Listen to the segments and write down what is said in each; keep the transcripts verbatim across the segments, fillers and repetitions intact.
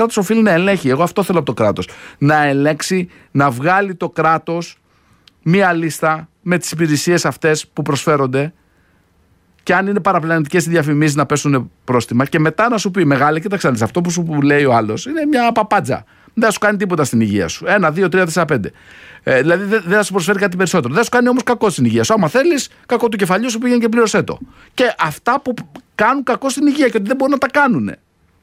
κράτος οφείλει να ελέγχει. Εγώ αυτό θέλω από το κράτος. Να ελέγξει, να βγάλει το κράτος μία λίστα με τις υπηρεσίες αυτές που προσφέρονται. Και αν είναι παραπλανητικές οι διαφημίσεις, να πέσουν πρόστιμα. Και μετά να σου πει, μεγάλη, κοίταξε, αυτό που σου λέει ο άλλος είναι μια παπάντζα. Δεν θα σου κάνει τίποτα στην υγεία σου. Ένα, δύο, τρία, τέσσερα, πέντε. Ε, δηλαδή δεν θα σου προσφέρει κάτι περισσότερο. Δεν θα σου κάνει όμως κακό στην υγεία σου. Άμα θέλεις, κακό του κεφαλιού σου, πήγαινε και πλήρωσέ το. Και αυτά που κάνουν κακό στην υγεία και ότι δεν μπορούν να τα κάνουν.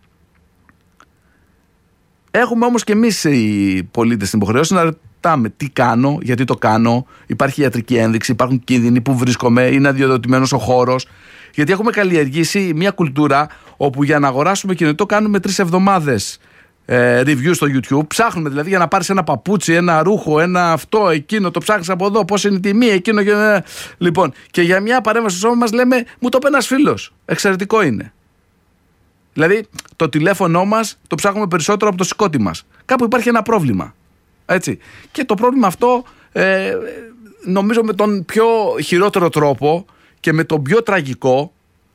Έχουμε όμως και εμείς οι πολίτες την υποχρέωση να ρωτάμε τι κάνω, γιατί το κάνω. Υπάρχει ιατρική ένδειξη, υπάρχουν κίνδυνοι, που βρίσκομαι, είναι αδειοδοτημένος ο χώρος. Γιατί έχουμε καλλιεργήσει μια κουλτούρα όπου για να αγοράσουμε κινητό κάνουμε τρεις εβδομάδες ε, review στο YouTube. Ψάχνουμε δηλαδή για να πάρεις ένα παπούτσι, ένα ρούχο, ένα αυτό, εκείνο, το ψάχνεις από εδώ, πώς είναι η τιμή, εκείνο και. Ε, λοιπόν, και για μια παρέμβαση στο σώμα μας λέμε, μου το είπε ένας φίλος. Εξαιρετικό είναι. Δηλαδή, το τηλέφωνό μας το ψάχνουμε περισσότερο από το σηκώτη μας. Κάπου υπάρχει ένα πρόβλημα. Έτσι. Και το πρόβλημα αυτό, ε, νομίζω με τον πιο χειρότερο τρόπο και με τον πιο τραγικό,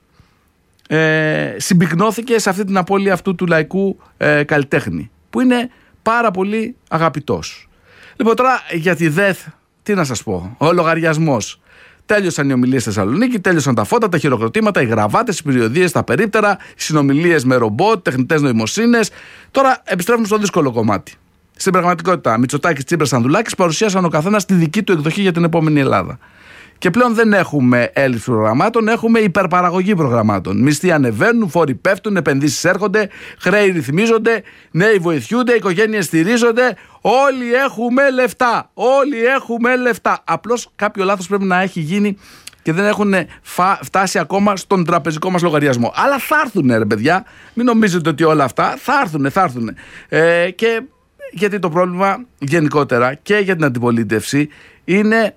ε, συμπυκνώθηκε σε αυτή την απώλεια αυτού του λαϊκού ε, καλλιτέχνη, που είναι πάρα πολύ αγαπητός. Λοιπόν, τώρα για τη ΔΕΘ, τι να σας πω, ο λογαριασμός. Τέλειωσαν οι ομιλίες στη Θεσσαλονίκη, τέλειωσαν τα φώτα, τα χειροκροτήματα, οι γραβάτες, οι περιοδίες, τα περίπτερα, οι συνομιλίες με ρομπότ, τεχνητές νοημοσύνες. Τώρα επιστρέφουμε στο δύσκολο κομμάτι. Στην πραγματικότητα, Μητσοτάκης, Τσίπρας, Ανδρουλάκης παρουσίασαν ο καθένας τη δική του εκδοχή για την επόμενη Ελλάδα. Και πλέον δεν έχουμε έλλειψη προγραμμάτων, έχουμε υπερπαραγωγή προγραμμάτων. Μισθοί ανεβαίνουν, φόροι πέφτουν, επενδύσεις έρχονται, χρέη ρυθμίζονται, νέοι βοηθιούνται, οικογένειες στηρίζονται. Όλοι έχουμε λεφτά. Όλοι έχουμε λεφτά. Απλώς κάποιο λάθος πρέπει να έχει γίνει και δεν έχουν φτάσει ακόμα στον τραπεζικό μας λογαριασμό. Αλλά θα έρθουν, ρε παιδιά. Μην νομίζετε ότι όλα αυτά θα έρθουν, θα έρθουν. Ε, και γιατί το πρόβλημα γενικότερα και για την αντιπολίτευση είναι.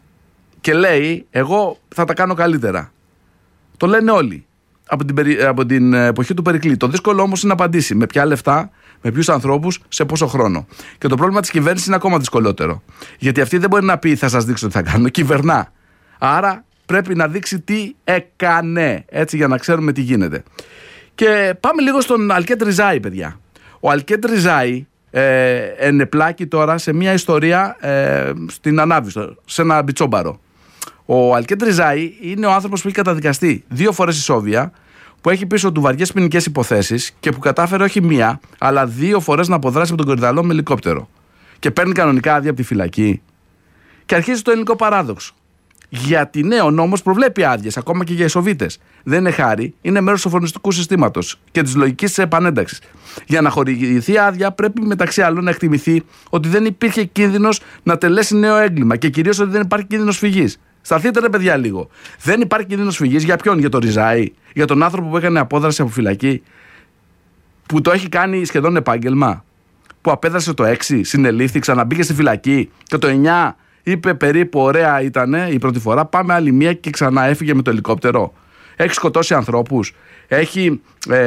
Και λέει, εγώ θα τα κάνω καλύτερα. Το λένε όλοι από την, περι... από την εποχή του Περικλή. Το δύσκολο όμως είναι να απαντήσει με ποια λεφτά, με ποιους ανθρώπους, σε πόσο χρόνο. Και το πρόβλημα της κυβέρνησης είναι ακόμα δυσκολότερο. Γιατί αυτή δεν μπορεί να πει θα σας δείξω τι θα κάνω. Κυβερνά. Άρα πρέπει να δείξει τι έκανε. Έτσι, για να ξέρουμε τι γίνεται. Και πάμε λίγο στον Αλκέτ Ριζάη, παιδιά. Ο Αλκέτ Ριζάη ε, ενεπλάκει τώρα σε μια ιστορία ε, στην Ανάβη, σε ένα μπιτσόμπαρο. Ο Αλκέτ Ριζάη είναι ο άνθρωπος που έχει καταδικαστεί δύο φορές ισόβια, που έχει πίσω του βαριές ποινικές υποθέσεις και που κατάφερε όχι μία, αλλά δύο φορές να αποδράσει με τον Κορυδαλό με ελικόπτερο. Και παίρνει κανονικά άδεια από τη φυλακή. Και αρχίζει το ελληνικό παράδοξο. Γιατί ναι, ο νόμος προβλέπει άδειες, ακόμα και για ισοβίτες. Δεν είναι χάρη, είναι μέρος του σοφρονιστικού συστήματος και της λογικής της επανένταξης. Για να χορηγηθεί άδεια, πρέπει μεταξύ άλλων να εκτιμηθεί ότι δεν υπήρχε κίνδυνος να τελέσει νέο έγκλημα και κυρίως ότι δεν υπάρχει κίνδυνος φυγής. Σταθείτε, ρε παιδιά, λίγο. Δεν υπάρχει κίνδυνος φυγής για ποιον? Για τον Ριζάη, για τον άνθρωπο που έκανε απόδραση από φυλακή, που το έχει κάνει σχεδόν επάγγελμα, που απέδρασε το έξι, συνελήφθη, ξαναμπήκε στη φυλακή και το εννιά είπε περίπου ωραία ήταν η πρώτη φορά, πάμε άλλη μία και ξανά έφυγε με το ελικόπτερο. Έχει σκοτώσει ανθρώπους, έχει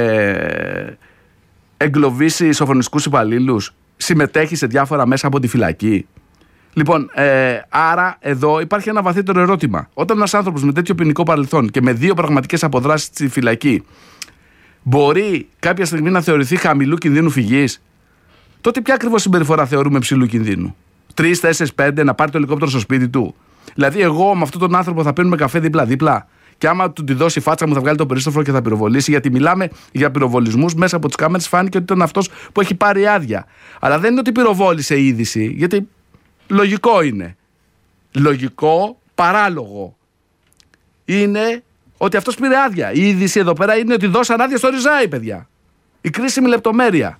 ε, εγκλωβίσει σοφρονιστικούς υπαλλήλους, συμμετέχει σε διάφορα μέσα από τη φυλακή. Λοιπόν, ε, άρα εδώ υπάρχει ένα βαθύτερο ερώτημα. Όταν ένας άνθρωπος με τέτοιο ποινικό παρελθόν και με δύο πραγματικές αποδράσεις στη φυλακή μπορεί κάποια στιγμή να θεωρηθεί χαμηλού κινδύνου φυγής, τότε ποια ακριβώς συμπεριφορά θεωρούμε ψηλού κινδύνου? Τρεις, τέσσερις, πέντε, να πάρει το ελικόπτερο στο σπίτι του. Δηλαδή, εγώ με αυτόν τον άνθρωπο θα πίνουμε καφέ δίπλα-δίπλα. Και άμα του τη δώσει φάτσα μου, θα βγάλει το περίστοφο και θα πυροβολήσει. Γιατί μιλάμε για πυροβολισμούς. Μέσα από τις κάμερες φάνηκε ότι ήταν αυτός που έχει πάρει άδεια. Αλλά δεν είναι ότι πυροβόλησε η είδηση, γιατί λογικό είναι. Λογικό, παράλογο. Είναι ότι αυτός πήρε άδεια. Η είδηση εδώ πέρα είναι ότι δώσαν άδεια στο Ριζάη, παιδιά. Η κρίσιμη λεπτομέρεια.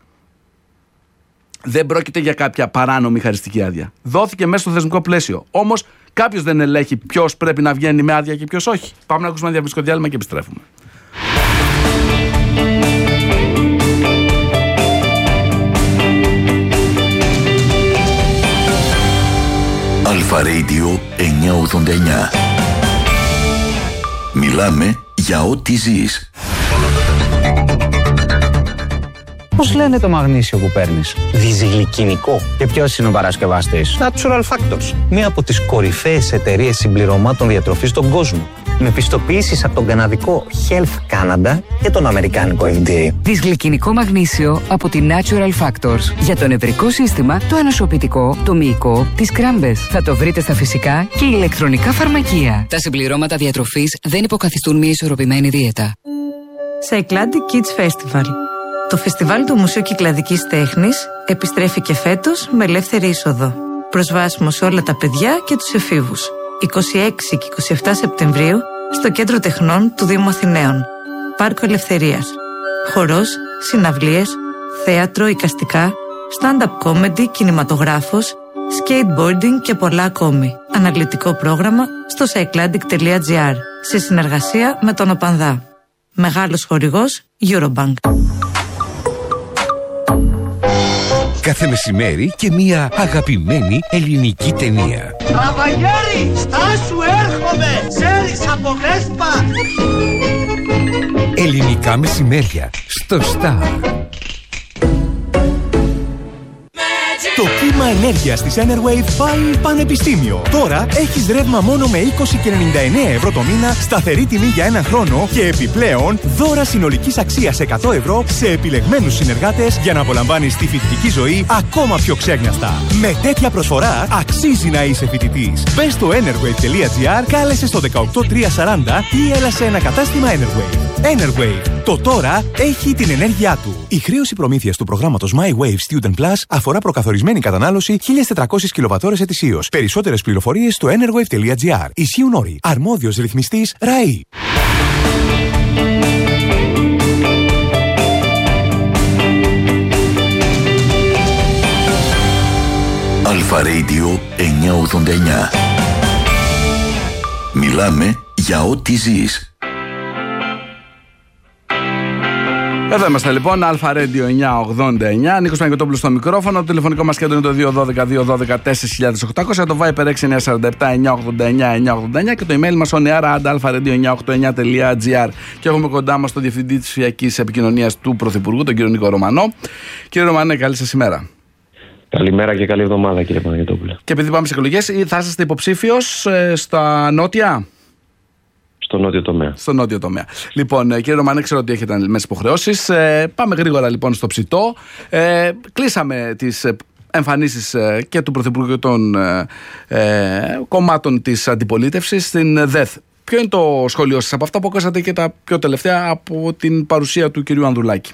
Δεν πρόκειται για κάποια παράνομη χαριστική άδεια. Δόθηκε μέσα στο θεσμικό πλαίσιο. Όμως κάποιος δεν ελέγχει ποιος πρέπει να βγαίνει με άδεια και ποιος όχι. Πάμε να ακούσουμε ένα διαφημιστικό διάλειμμα και επιστρέφουμε. Αλφα Radio εννιακόσια ογδόντα εννιά. Μιλάμε για ό,τι ζεις. Πώς λένε το μαγνήσιο που παίρνεις? Διζυγλικινικό. Και ποιος είναι ο παρασκευαστής? Natural Factors. Μία από τις κορυφαίες εταιρείες συμπληρωμάτων διατροφής στον κόσμο. με πιστοποιήσεις από τον καναδικό Health Canada και τον αμερικάνικο εφ ντι έι. Δυσγλυκινικό μαγνήσιο από τη Natural Factors. Για το νευρικό σύστημα, το ανοσοποιητικό, το μυϊκό, τις κράμπες. Θα το βρείτε στα φυσικά και ηλεκτρονικά φαρμακεία. Τα συμπληρώματα διατροφής δεν υποκαθιστούν μια ισορροπημένη δίαιτα. Cycladic Kids Festival. Το φεστιβάλ του Μουσείου Κυκλαδικής Τέχνης επιστρέφει και φέτος με ελεύθερη είσοδο. Προσβάσιμο σε όλα τα παιδιά και τους εφήβους. είκοσι έξι και είκοσι επτά Σεπτεμβρίου στο Κέντρο Τεχνών του Δήμου Αθηναίων. Πάρκο Ελευθερίας. Χορός, συναυλίες, θέατρο, εικαστικά, stand-up comedy, κινηματογράφος, skateboarding και πολλά ακόμη. Αναλυτικό πρόγραμμα στο cycladic τελεία gr σε συνεργασία με τον ΟΠΑΝΔΑ. Μεγάλος χορηγός Eurobank. Κάθε μεσημέρι και μία αγαπημένη ελληνική ταινία. Καβαγιέρι, στάσου, έρχομαι! Ξέρεις από Βέσπα! Ελληνικά μεσημέρια στο Star. Το κύμα ενέργειας της Enerwave πάει πανεπιστήμιο. Τώρα έχεις ρεύμα μόνο με είκοσι και ενενήντα εννέα ευρώ το μήνα, σταθερή τιμή για ένα χρόνο και επιπλέον δώρα συνολικής αξίας εκατό ευρώ σε επιλεγμένους συνεργάτες για να απολαμβάνεις τη φοιτητική ζωή ακόμα πιο ξέγνιαστα. Με τέτοια προσφορά αξίζει να είσαι φοιτητής. Μπες στο enerwave τελεία gr, κάλεσε στο δεκαοκτώ τριακόσια σαράντα ή έλα σε ένα κατάστημα Enerwave. Enerwave. Το τώρα έχει την ενέργειά του. Η χρέωση προμήθειας του προγράμματος My Wave Student Plus αφορά προκαθορισμένη κατανάλωση χίλιες τετρακόσιες κιλοβατόρες ετησίως. Περισσότερες πληροφορίες στο enerwave τελεία gr. Ισχύουν όροι. Αρμόδιος ρυθμιστής ΡΑΗ. Αλφα Radio εννιακόσια ογδόντα εννιά. Μιλάμε για ό,τι ζεις. Εδώ είμαστε λοιπόν, Αλφα Radio εννιακόσια ογδόντα εννιά. Νίκος Παγκοτόπουλος στο μικρόφωνο. Το τηλεφωνικό μας κέντρο είναι το δύο ένα δύο, δύο ένα δύο, τέσσερα οκτακόσια. Το Viper έξι εννιά τέσσερα επτά, εννιακόσια ογδόντα εννιά, εννιακόσια ογδόντα εννιά. Και το email μας on air at alpha radio εννιακόσια ογδόντα εννιά τελεία gr. Και έχουμε κοντά μας τον Διευθυντή της Ψηφιακής Επικοινωνίας του Πρωθυπουργού, τον κύριο Νίκο Ρωμανό. Κύριε Ρωμανέ, καλή σας ημέρα. Καλημέρα και καλή εβδομάδα, κύριε Παγκοτόπουλε. Και επειδή πάμε σε εκλογές, θα είσαστε υποψήφιος ε, στα νότια. Στο νότιο τομέα. Στο νότιο τομέα. Λοιπόν, κύριε Ρωμανέ, ξέρω ότι έχετε ανελημμένες υποχρεώσεις. Ε, πάμε γρήγορα λοιπόν στο ψητό. Ε, κλείσαμε τις εμφανίσεις ε, και του Πρωθυπουργού και των ε, ε, κομμάτων της αντιπολίτευσης στην ΔΕΘ. Ποιο είναι το σχόλιο σας από αυτά που ακούσατε και τα πιο τελευταία από την παρουσία του κυρίου Ανδρουλάκη?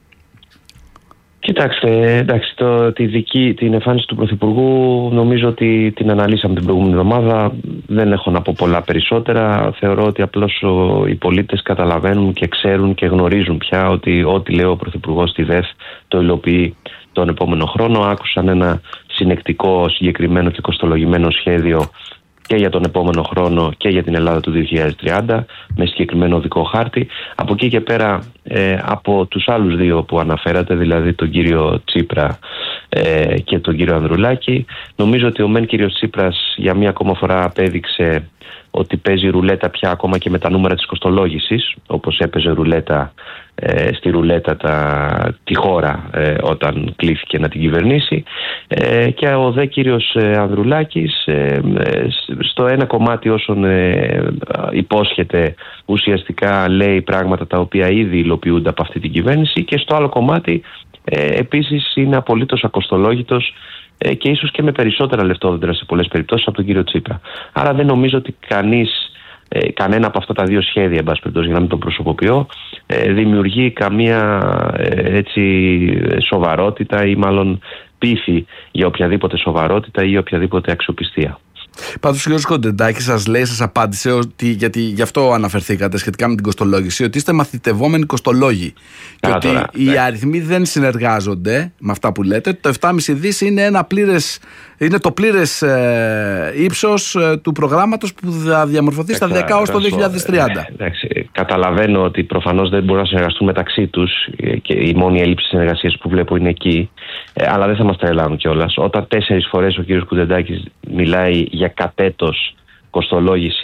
Κοιτάξτε, εντάξει, το, τη δική, την εμφάνιση του Πρωθυπουργού νομίζω ότι την αναλύσαμε την προηγούμενη εβδομάδα. Δεν έχω να πω πολλά περισσότερα. Θεωρώ ότι απλώς ο, οι πολίτες καταλαβαίνουν και ξέρουν και γνωρίζουν πια ότι ό,τι λέει ο Πρωθυπουργός στη ΔΕΘ το υλοποιεί τον επόμενο χρόνο. Άκουσαν ένα συνεκτικό, συγκεκριμένο και κοστολογημένο σχέδιο και για τον επόμενο χρόνο και για την Ελλάδα του δύο χιλιάδες τριάντα με συγκεκριμένο οδικό χάρτη. Από εκεί και πέρα ε, από τους άλλους δύο που αναφέρατε, δηλαδή τον κύριο Τσίπρα ε, και τον κύριο Ανδρουλάκη, νομίζω ότι ο μεν κύριος Τσίπρας για μία ακόμα φορά απέδειξε ότι παίζει ρουλέτα πια ακόμα και με τα νούμερα της κοστολόγησης, όπως έπαιζε ρουλέτα ε, στη ρουλέτα τα, τη χώρα ε, όταν κλήθηκε να την κυβερνήσει, ε, και ο δε κύριος ε, Ανδρουλάκης ε, ε, στο ένα κομμάτι όσων ε, υπόσχεται ουσιαστικά λέει πράγματα τα οποία ήδη υλοποιούνται από αυτή την κυβέρνηση, και στο άλλο κομμάτι ε, επίσης είναι απολύτως ακοστολόγητος και ίσως και με περισσότερα λεφτόδεντρα σε πολλές περιπτώσεις από τον κύριο Τσίπρα. Άρα δεν νομίζω ότι κανείς, ε, κανένα από αυτά τα δύο σχέδια, εν πάση περιπτώσει, για να μην το προσωποποιώ, ε, δημιουργεί καμία ε, έτσι, σοβαρότητα ή μάλλον πείθει για οποιαδήποτε σοβαρότητα ή οποιαδήποτε αξιοπιστία. Πάντως ο κ. Κοντεντάκης σας λέει, σας απάντησε ότι, γιατί γι' αυτό αναφερθήκατε σχετικά με την κοστολόγηση, ότι είστε μαθητευόμενοι κοστολόγοι. Και ότι τώρα, οι ναι. αριθμοί δεν συνεργάζονται με αυτά που λέτε. Το επτά κόμμα πέντε δις είναι, ένα πλήρες, είναι το πλήρες ε, ύψος ε, του προγράμματος που θα διαμορφωθεί στα δέκα ως το δύο χιλιάδες τριάντα. Εντάξει, καταλαβαίνω ότι προφανώς δεν μπορούν να συνεργαστούν μεταξύ τους και η μόνη έλλειψη συνεργασίας που βλέπω είναι εκεί. Ε, αλλά δεν θα μας τρελάνουν κιόλας. Όταν τέσσερις φορές ο κ. Κοντεντάκης μιλάει για κατέτος κοστολόγηση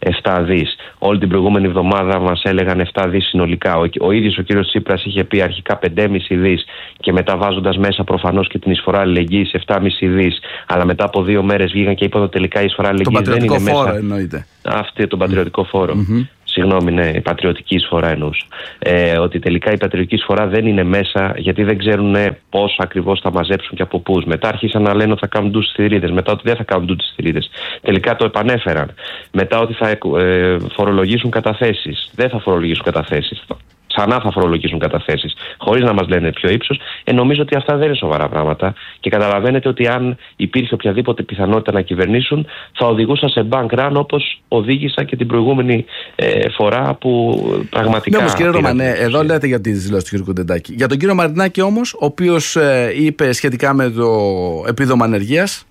επτά δις. Όλη την προηγούμενη εβδομάδα μας έλεγαν επτά δις συνολικά. Ο, ο ίδιος ο κύριος Τσίπρας είχε πει αρχικά πέντε κόμμα πέντε δις και μετά βάζοντας μέσα προφανώς και την εισφορά αλληλεγγύης επτά κόμμα πέντε δις. Αλλά μετά από δύο μέρες βγήκαν και είπαν ότι τελικά η εισφορά αλληλεγγύης δεν είναι μέσα. Φόρο, εννοείται. Αυτή, τον πατριωτικό φόρο. Mm-hmm. Συγγνώμη, ναι, η πατριωτική εισφορά εννοούσα. Ε, ότι τελικά η πατριωτική εισφορά δεν είναι μέσα γιατί δεν ξέρουν πόσο ακριβώς θα μαζέψουν και από πού. Μετά άρχισαν να λένε ότι θα κάνουν ντους στις θηρίδες. Μετά ότι δεν θα κάνουν ντους στις θηρίδες. Τελικά το επανέφεραν. Μετά ότι θα ε, φορολογήσουν καταθέσεις. Δεν θα φορολογήσουν καταθέσεις. Ξανά θα φορολογήσουν καταθέσεις, χωρίς να μας λένε ποιο ύψος. Ε, νομίζω ότι αυτά δεν είναι σοβαρά πράγματα. Και καταλαβαίνετε ότι αν υπήρχε οποιαδήποτε πιθανότητα να κυβερνήσουν, θα οδηγούσαν σε bank run όπως οδήγησα και την προηγούμενη ε, φορά που πραγματικά. Ναι, όμως κύριε Ρωμανέ, εδώ λέτε για τις δηλώσεις του κ. Κοντεντάκη. Για τον κύριο Μαρινάκη όμως, ο οποίος ε, είπε σχετικά με το επίδομα ανεργίας.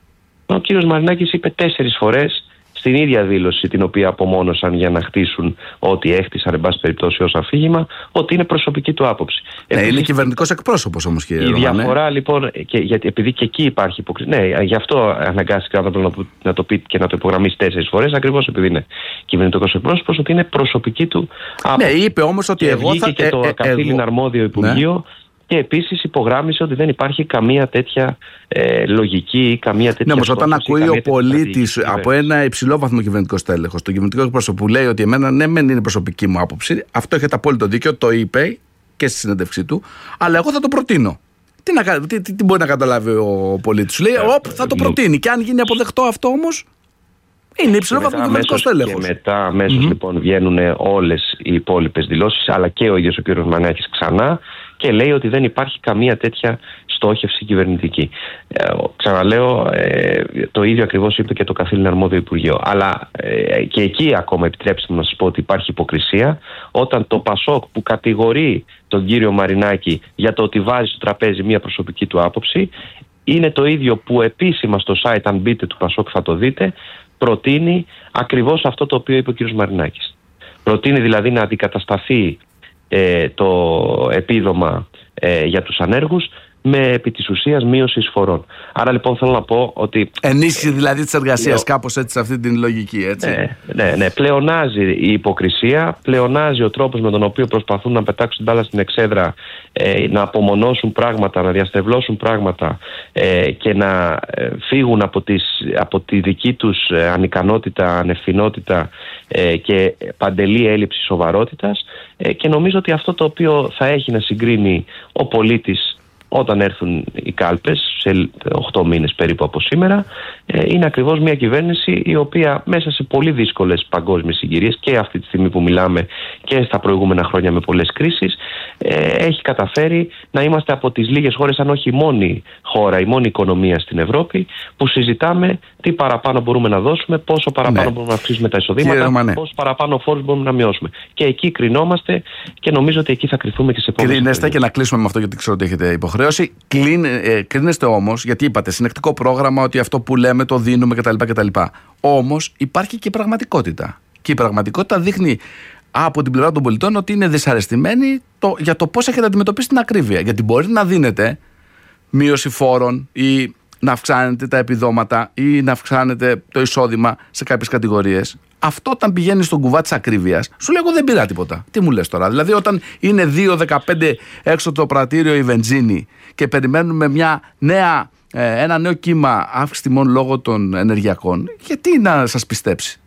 Ο κύριος Μαρινάκης είπε τέσσερις φορές στην ίδια δήλωση την οποία απομόνωσαν για να χτίσουν ό,τι έχτισαν εν πάση περιπτώσει ως αφήγημα, ότι είναι προσωπική του άποψη. Ναι, Επίσης, είναι κυβερνητικός εκπρόσωπος όμως, κύριε η Ρωμανέ. διαφορά λοιπόν, και, γιατί, επειδή και εκεί υπάρχει υποκρισία. Ναι, γι' αυτό αναγκάστηκα να το, να το πει και να το υπογραμμίσει τέσσερις φορές, ακριβώς επειδή είναι κυβερνητικός εκπρόσωπος, ότι είναι προσωπική του άποψη. Ναι, είπε όμως ότι και εγώ θα. Και το ε, ε, καθήλυνα αρμόδιο Υπουργείο. Ναι. Και επίσης υπογράμμισε ότι δεν υπάρχει καμία τέτοια ε, λογική ή καμία τέτοια. Ναι, όμως όταν ακούει ο πολίτης από ένα υψηλόβαθμο κυβερνητικό στέλεχος, τον κυβερνητικό εκπρόσωπο που λέει ότι εμένα ναι, μεν είναι προσωπική μου άποψη, αυτό έχετε απόλυτο δίκιο, το είπε και στη συνέντευξή του, αλλά εγώ θα το προτείνω. Τι, να, τι, τι, τι μπορεί να καταλάβει ο πολίτης, σου λέει, οπ, θα το προτείνει. Και αν γίνει αποδεκτό αυτό όμως, είναι υψηλόβαθμο κυβερνητικό στέλεχος. Και μετά αμέσως mm-hmm. λοιπόν βγαίνουν όλες οι υπόλοιπες δηλώσεις, αλλά και ο ίδιος ο κ. Μανάκης ξανά. Και λέει ότι δεν υπάρχει καμία τέτοια στόχευση κυβερνητική. Ε, ξαναλέω, ε, το ίδιο ακριβώς είπε και το καθήλυνα αρμόδιο Υπουργείο. Αλλά ε, και εκεί ακόμα επιτρέψτε μου να σας πω ότι υπάρχει υποκρισία όταν το Πασόκ που κατηγορεί τον κύριο Μαρινάκη για το ότι βάζει στο τραπέζι μια προσωπική του άποψη είναι το ίδιο που επίσημα στο site, αν μπείτε του Πασόκ θα το δείτε, προτείνει ακριβώς αυτό το οποίο είπε ο κύριος Μαρινάκης. Προτείνει δηλαδή να αντικατασταθεί Ε, το επίδομα ε, για τους ανέργους με επί της ουσίας μείωση εισφορών. Άρα λοιπόν θέλω να πω ότι ενίσχυση δηλαδή της εργασίας, λέω, κάπως έτσι σε αυτή την λογική, έτσι. Ναι, ναι, ναι, πλεονάζει η υποκρισία, πλεονάζει ο τρόπος με τον οποίο προσπαθούν να πετάξουν την μπάλα στην εξέδρα, ε, να απομονώσουν πράγματα, να διαστευλώσουν πράγματα ε, και να ε, φύγουν από, τις, από τη δική τους ε, ανικανότητα, ανευθυνότητα ε, και παντελή έλλειψη σοβαρότητας ε, και νομίζω ότι αυτό το οποίο θα έχει να συγκρίνει ο πολίτης όταν έρθουν οι κάλπες, σε οκτώ μήνες περίπου από σήμερα, είναι ακριβώς μια κυβέρνηση η οποία μέσα σε πολύ δύσκολες παγκόσμιες συγκυρίες και αυτή τη στιγμή που μιλάμε και στα προηγούμενα χρόνια με πολλές κρίσεις, έχει καταφέρει να είμαστε από τις λίγες χώρες, αν όχι η μόνη χώρα, η μόνη οικονομία στην Ευρώπη, που συζητάμε τι παραπάνω μπορούμε να δώσουμε, πόσο παραπάνω ναι. μπορούμε να αυξήσουμε τα εισοδήματα, πόσο παραπάνω φόρους μπορούμε να μειώσουμε. Και εκεί κρινόμαστε και νομίζω ότι εκεί θα κρυθούμε και σε επόμενες. Κρίνεστε, και να κλείσουμε με αυτό γιατί ξέρω ότι έχετε υποχρέωση. Ε, κρίνεστε όμως, γιατί είπατε συνεκτικό πρόγραμμα, ότι αυτό που λέμε το δίνουμε κτλ. κτλ. Όμως υπάρχει και η πραγματικότητα. Και η πραγματικότητα δείχνει από την πλευρά των πολιτών ότι είναι δυσαρεστημένοι το, για το πώς έχετε αντιμετωπίσει την ακρίβεια. Γιατί μπορεί να δίνετε μείωση φόρων ή να αυξάνετε τα επιδόματα ή να αυξάνετε το εισόδημα σε κάποιες κατηγορίες. Αυτό όταν πηγαίνει στον κουβά της ακρίβειας, σου λέει εγώ δεν πειρά τίποτα. Τι μου λες τώρα? Δηλαδή όταν είναι δύο δεκαπέντε έξω το πρατήριο η βενζίνη και περιμένουμε μια νέα, ένα νέο κύμα αύξηση τιμών λόγω των ενεργειακών, γιατί να σας πιστέψει?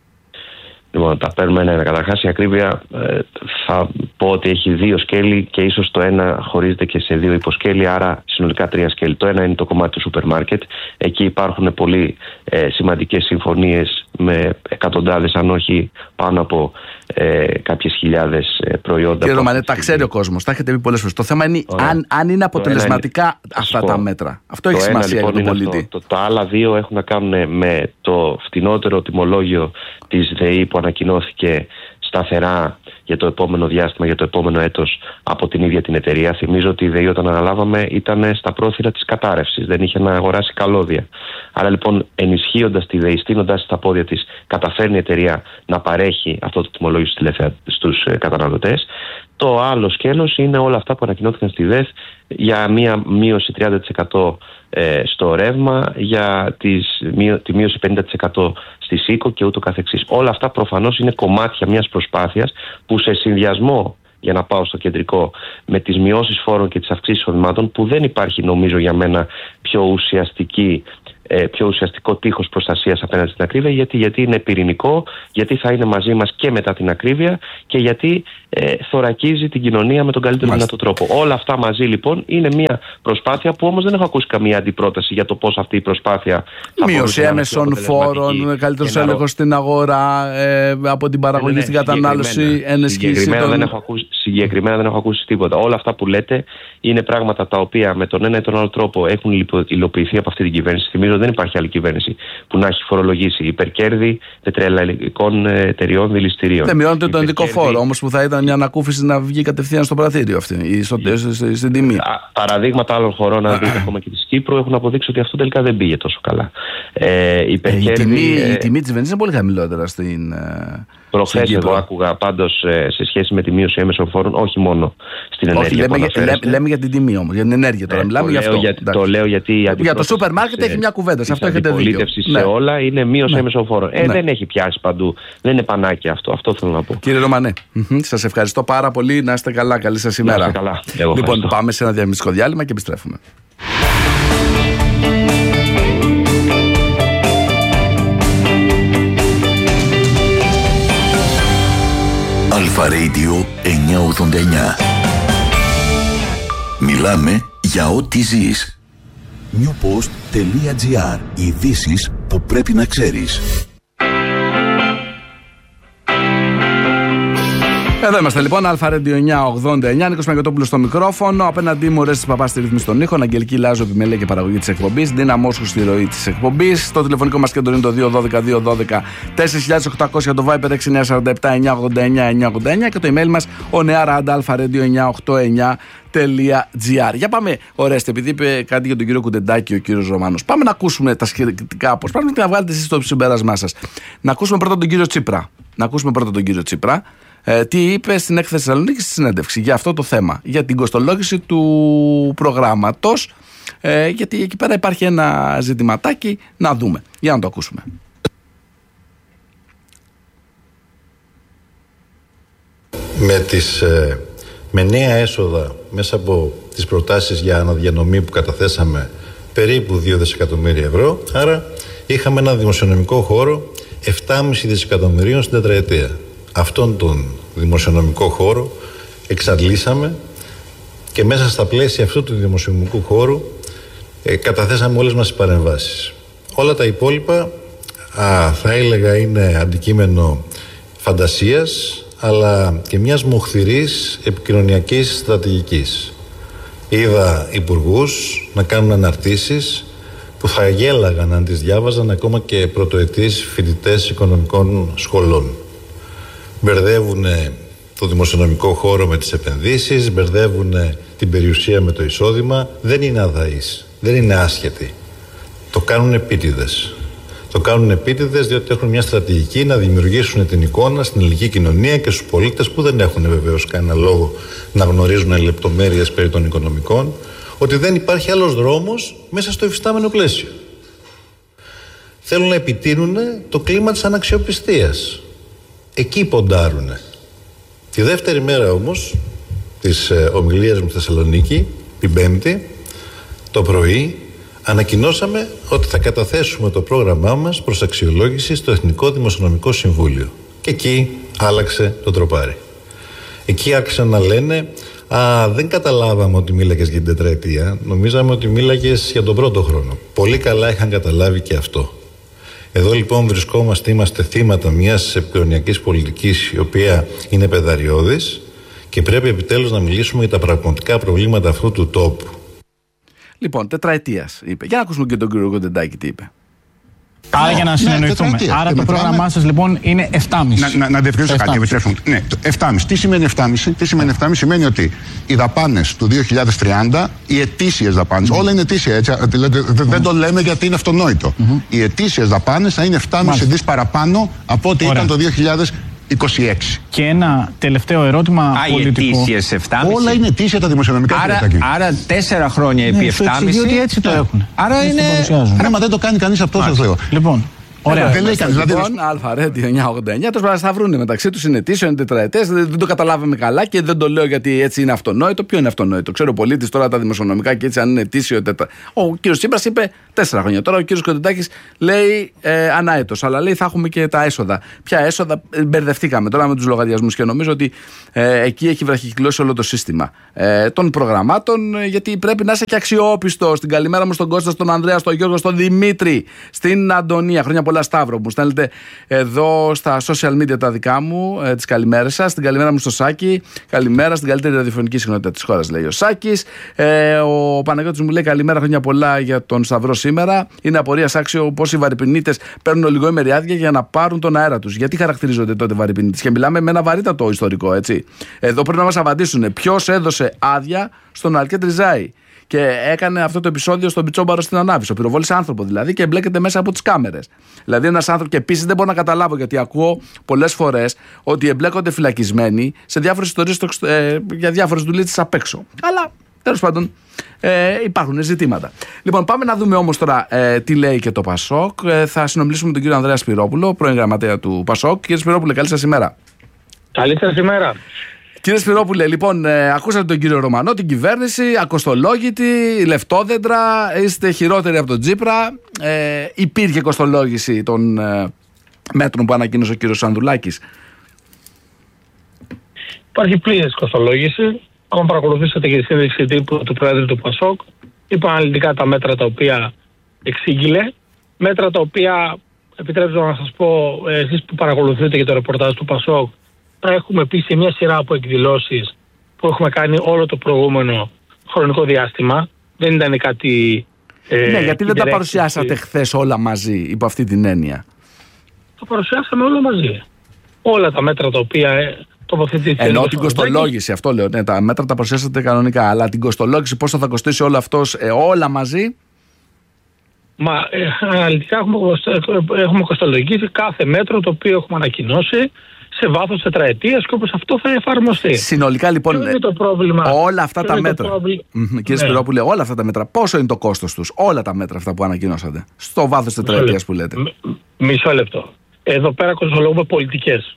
Λοιπόν, τα παίρνουμε ένα-ένα. Καταρχάς η ακρίβεια ε, θα πω ότι έχει δύο σκέλη και ίσως το ένα χωρίζεται και σε δύο υποσκέλη, άρα συνολικά τρία σκέλη. Το ένα είναι το κομμάτι του σούπερ μάρκετ. Εκεί υπάρχουν πολύ ε, σημαντικές συμφωνίες με εκατοντάδες, αν όχι πάνω από ε, κάποιες χιλιάδες ε, προϊόντα. Κύριε Ρωμανέ, τα ξέρει ο κόσμος, τα έχετε πει πολλές φορές. Το θέμα είναι αν, αν είναι αποτελεσματικά είναι, αυτά πω, τα μέτρα. Αυτό έχει σημασία λοιπόν, για τον πολίτη. Το, το, το άλλα δύο έχουν να κάνουν με το φτηνότερο τιμολόγιο της ΔΕΗ που ανακοινώθηκε σταθερά για το επόμενο διάστημα, για το επόμενο έτος από την ίδια την εταιρεία. Θυμίζω ότι η ΔΕΗ όταν αναλάβαμε ήταν στα πρόθυρα της κατάρρευσης, δεν είχε να αγοράσει καλώδια. Άρα λοιπόν ενισχύοντας τη ΔΕΗ, στείνοντας στα πόδια της, καταφέρνει η εταιρεία να παρέχει αυτό το τιμολόγιο στους καταναλωτές. Το άλλο σκέλος είναι όλα αυτά που ανακοινώθηκαν στη ΔΕΘ για μία μείωση τριάντα τοις εκατό στο ρεύμα, για τις, τη μείωση πενήντα τοις εκατό στη ΣΥΚΟ και ούτω καθεξής. Όλα αυτά προφανώς είναι κομμάτια μιας προσπάθειας που σε συνδυασμό, για να πάω στο κεντρικό, με τις μειώσεις φόρων και τις αυξήσεις εισοδημάτων, που δεν υπάρχει νομίζω για μένα πιο ουσιαστική πιο ουσιαστικό τείχος προστασίας απέναντι στην ακρίβεια, γιατί, γιατί είναι πυρηνικό, γιατί θα είναι μαζί μας και μετά την ακρίβεια και γιατί ε, θωρακίζει την κοινωνία με τον καλύτερο δυνατό τρόπο. Όλα αυτά μαζί λοιπόν είναι μια προσπάθεια που όμως δεν έχω ακούσει καμία αντιπρόταση για το πώς αυτή η προσπάθεια θα μείωση έμεσων φόρων, καλύτερος έλεγχος στην αγορά, ε, από την παραγωγή ναι, ναι, στην κατανάλωση, ενισχύσει. Συγκεκριμένα, τον... δεν έχω ακούσει, συγκεκριμένα δεν έχω ακούσει τίποτα. Όλα αυτά που λέτε είναι πράγματα τα οποία με τον ένα ή τον άλλο τρόπο έχουν υλοποιηθεί από αυτή την κυβέρνηση. Θυμίζω δεν υπάρχει άλλη κυβέρνηση που να έχει φορολογήσει υπερκέρδη πετρελαϊκών εταιριών δηληστηρίων. Δεν μειώνεται το ενδικό φόρο όμως, που θα ήταν μια ανακούφιση να βγει κατευθείαν στο πρατήριο αυτή ή στο, η... στην τιμή. Παραδείγματα άλλων χωρών, αν δείτε ακόμα και τη Κύπρου, έχουν αποδείξει ότι αυτό τελικά δεν πήγε τόσο καλά. Ε, υπερκέρδη, ε, η, τιμή, ε... η τιμή της βενζίνης είναι πολύ χαμηλότερα στην. Προχθές εγώ άκουγα πάντως σε σχέση με τη μείωση έμεσων φόρων, όχι μόνο στην ενέργεια. Όχι, λέμε, για, λέμε για την τιμή όμως, για την ενέργεια τώρα. Ε, μιλάμε για αυτό. Για, το λέω γιατί. Για το σούπερ μάρκετ έχει μια κουβέντα. Σε αυτό έχετε δίκιο. Η αντιπολίτευση σε ναι. όλα είναι μείωση ναι. έμεσων φόρων. Ε, ναι. Δεν έχει πιάσει παντού. Δεν είναι πανάκι αυτό. Αυτό θέλω να πω. Κύριε Ρωμανέ, σας ευχαριστώ πάρα πολύ. Να είστε καλά. Καλή σας ημέρα. Να είστε καλά. Εγώ λοιπόν, πάμε σε ένα διαφημιστικό διάλειμμα και επιστρέφουμε. Αλφα Radio εννιακόσια ογδόντα εννιά. Μιλάμε για ό,τι ζεις. newpost.gr. Ειδήσεις που πρέπει να ξέρεις. Εδώ είμαστε λοιπόν, Αλφα Radio εννιακόσια ογδόντα εννιά. Νίκος Μαγκετόπουλος στο μικρόφωνο. Απέναντί μου, Ρέστης Παπάς στη ρύθμιση των ήχων. Αγγελική Λάζο, επιμέλεια και παραγωγή της εκπομπής. Ντίνα Μόσχου στη ροή της εκπομπής. Το τηλεφωνικό μας κέντρο είναι το δύο ένα δύο δύο ένα δύο τέσσερα οκτακόσια, το Viber έξι εννιά τέσσερα επτά εννιακόσια ογδόντα εννιά εννιακόσια ογδόντα εννιά και το email μας onearadalfaradio εννιακόσια ογδόντα εννιά τελεία τζι άρ. Για πάμε, Ορέστη, επειδή είπε κάτι για τον κύριο Κουντεντάκη ο κύριος Ρωμάνος. Πάμε να ακούσουμε τα σχετικά. Πώς πάμε να βγάλετε εσείς το συμπέρασμά σας. Να ακούσουμε πρώτα τον κύριο Τσίπρα. Να ακούσουμε πρώτα τον κύριο Τσίπρα. Ε, τι είπε στην έκθεση Θεσσαλονίκη στη συνέντευξη για αυτό το θέμα, για την κοστολόγηση του προγράμματος, ε, γιατί εκεί πέρα υπάρχει ένα ζητηματάκι, να δούμε. Για να το ακούσουμε. Με, τις, με νέα έσοδα μέσα από τις προτάσεις για αναδιανομή που καταθέσαμε περίπου δύο δισεκατομμύρια ευρώ, άρα είχαμε ένα δημοσιονομικό χώρο επτά κόμμα πέντε δισεκατομμυρίων στην τετραετία. Αυτόν τον δημοσιονομικό χώρο εξαντλήσαμε και μέσα στα πλαίσια αυτού του δημοσιονομικού χώρου ε, καταθέσαμε όλες μας τις παρεμβάσεις. Όλα τα υπόλοιπα α, θα έλεγα είναι αντικείμενο φαντασίας, αλλά και μιας μοχθηρής επικοινωνιακής στρατηγικής. Είδα υπουργούς να κάνουν αναρτήσεις που θα γέλαγαν αν τις διάβαζαν ακόμα και πρωτοετής φοιτητές οικονομικών σχολών. Μπερδεύουν το δημοσιονομικό χώρο με τις επενδύσεις, μπερδεύουν την περιουσία με το εισόδημα. Δεν είναι αδαείς, δεν είναι άσχετοι. Το κάνουν επίτηδες. Το κάνουν επίτηδες διότι έχουν μια στρατηγική να δημιουργήσουν την εικόνα στην ελληνική κοινωνία και στους πολίτες που δεν έχουν βεβαίως κανένα λόγο να γνωρίζουν λεπτομέρειες περί των οικονομικών, ότι δεν υπάρχει άλλος δρόμος μέσα στο υφιστάμενο πλαίσιο. Θέλουν να επιτείνουν το κλίμα της αναξιοπιστίας. Εκεί ποντάρουνε. Τη δεύτερη μέρα όμως της ε, ομιλίας μου στη Θεσσαλονίκη, την Πέμπτη, το πρωί, ανακοινώσαμε ότι θα καταθέσουμε το πρόγραμμά μας προς αξιολόγηση στο Εθνικό Δημοσιονομικό Συμβούλιο. Και εκεί άλλαξε το τροπάρι. Εκεί άρχισαν να λένε «Α, δεν καταλάβαμε ότι μίλαγες για την τετραετία, νομίζαμε ότι μίλαγες για τον πρώτο χρόνο». Πολύ καλά είχαν καταλάβει και αυτό. Εδώ λοιπόν βρισκόμαστε, είμαστε θύματα μιας επικοινωνιακής πολιτικής η οποία είναι πεδαριώδης και πρέπει επιτέλους να μιλήσουμε για τα πραγματικά προβλήματα αυτού του τόπου. Λοιπόν, τετραετίας είπε. Για να ακούσουμε και τον κύριο Κουντεντάκη τι είπε. Άρα για να συνεννοηθούμε. Ναι, Άρα το πρόγραμμά σας λοιπόν είναι επτά κόμμα πέντε. Να, να, να διευκρινίσω κάτι, επιτρέπουν. Ναι, το επτά κόμμα πέντε. Τι σημαίνει επτά κόμμα πέντε? Τι σημαίνει επτά κόμμα πέντε? Σημαίνει ότι οι δαπάνες του δύο χιλιάδες τριάντα, οι ετήσιες δαπάνες, mm. όλα είναι ετήσια έτσι, δηλαδή, mm. δεν το λέμε γιατί είναι αυτονόητο. Mm-hmm. Οι ετήσιες δαπάνες θα είναι επτά κόμμα πέντε δις παραπάνω από ό,τι Ωραία. ήταν το δύο χιλιάδες είκοσι έξι. Και ένα τελευταίο ερώτημα Α, πολιτικό. οι ετήσιες επτάμισι. Όλα είναι ετήσια τα δημοσιονομικά. Άρα, άρα τέσσερα χρόνια επί ναι, επτάμισι. Διότι έτσι το έχουν. Άρα έτσι είναι. Ναι, μα δεν το κάνει κανείς αυτό, σας λέω. Λοιπόν. Ωραία. Δεν λέει κανείς. Δηλαδή, Λοιπόν, Αλφαρέντι εννιακόσια ογδόντα εννιά, τόσο θα βρουν μεταξύ του είναι ετήσιο, είναι τετραετές, δεν, δεν το καταλάβαμε καλά και δεν το λέω γιατί έτσι είναι αυτονόητο. Ποιο είναι αυτονόητο? Ξέρω ο πολίτης τώρα τα δημοσιονομικά και έτσι αν είναι ετήσιο. Τετρα... Ο κύριος Τσίπρας είπε τέσσερα χρόνια. Τώρα ο κύριος Κοντεντάκης λέει ε, ανάετος, αλλά λέει θα έχουμε και τα έσοδα. Ποια έσοδα? Ε, μπερδευτήκαμε τώρα με τους λογαριασμούς και νομίζω ότι ε, εκεί έχει βραχυκλώσει όλο το σύστημα ε, των προγραμμάτων, ε, γιατί πρέπει να είσαι και αξιόπιστος. Την καλημέρα μου στον Κώστα, στον Ανδρέα, στον Γιώργο, στον Δημήτρη, στην Αντωνία. Χρόνια πολλά, Σταύρο, μου στέλνετε εδώ στα social media τα δικά μου, ε, τις καλημέρες σας. Την καλημέρα μου στο Σάκη. Καλημέρα στην καλύτερη ραδιοφωνική συχνότητα της χώρας, λέει ο Σάκης. Ε, ο Παναγιώτης μου λέει καλημέρα, χρόνια πολλά για τον Σταυρό σήμερα. Είναι απορίας άξιο πως οι βαρυπινίτες παίρνουν λιγόμερη άδεια για να πάρουν τον αέρα τους. Γιατί χαρακτηρίζονται τότε βαρυπινίτες? Και μιλάμε με ένα βαρύτατο ιστορικό, έτσι. Εδώ πρέπει να μας απαντήσουν ποιος έδωσε άδεια στον Αλκέτ Ριζάη και έκανε αυτό το επεισόδιο στον Πιτσόμπαρο στην Ανάβησο. Πυροβόλησε άνθρωπο δηλαδή και εμπλέκεται μέσα από τις κάμερες. Δηλαδή ένας άνθρωπος, και επίσης δεν μπορώ να καταλάβω γιατί ακούω πολλές φορές ότι εμπλέκονται φυλακισμένοι σε διάφορες ιστορίες ε, για διάφορες δουλειές απ' έξω. Αλλά τέλος πάντων ε, υπάρχουν ζητήματα. Λοιπόν, πάμε να δούμε όμως τώρα ε, τι λέει και το Πασόκ. Ε, θα συνομιλήσουμε με τον κύριο Ανδρέα Σπυρόπουλο, πρώην γραμματέα του Πασόκ. Κύριε Σπυρόπουλε, καλή σας ημέρα. Καλή σας ημέρα. Κύριε Σπυρόπουλε, λοιπόν, ε, ακούσατε τον κύριο Ρωμανό, την κυβέρνηση, ακοστολόγητη, λεφτόδεντρα, είστε χειρότεροι από τον Τσίπρα. Ε, υπήρχε κοστολόγηση των ε, μέτρων που ανακοίνωσε ο κύριος Σανδουλάκης? Υπάρχει πλήρης κοστολόγηση. Αν παρακολουθήσατε και τη σύνδεξη τύπου του Πρόεδρου του Πασόκ, είπα αναλυτικά τα μέτρα τα οποία εξήγηλε. Μέτρα τα οποία, επιτρέψτε να σας πω, εσείς που παρακολουθείτε και το ρεπορτάζ του Πασόκ, τα έχουμε πει σε μια σειρά από εκδηλώσεις που έχουμε κάνει όλο το προηγούμενο χρονικό διάστημα. Δεν ήταν κάτι... Ε, ναι, γιατί δεν τα παρουσιάσατε χθες όλα μαζί, υπό αυτή την έννοια? Τα παρουσιάσαμε όλα μαζί. Όλα τα μέτρα τα οποία ε, τοποθετήθηκαν. Ενώ την κοστολόγηση, αυτό λέω. Ναι, τα μέτρα τα παρουσιάσατε κανονικά. Αλλά την κοστολόγηση, πόσο θα κοστίσει όλο αυτό ε, όλα μαζί? Μα ε, αναλυτικά έχουμε, έχουμε κοστολογήσει κάθε μέτρο το οποίο έχουμε ανακοινώσει σε βάθος τετραετίας και όπως αυτό θα εφαρμοστεί. Συνολικά λοιπόν είναι το πρόβλημα, όλα αυτά τα μέτρα, πρόβλημα... mm-hmm, κύριε ναι. Σπυρόπουλε, όλα αυτά τα μέτρα, πόσο είναι το κόστος τους? Όλα τα μέτρα αυτά που ανακοινώσατε στο βάθος τετραετίας που λέτε. Μ- μισό λεπτό. Εδώ πέρα κοστολογούμε πολιτικές.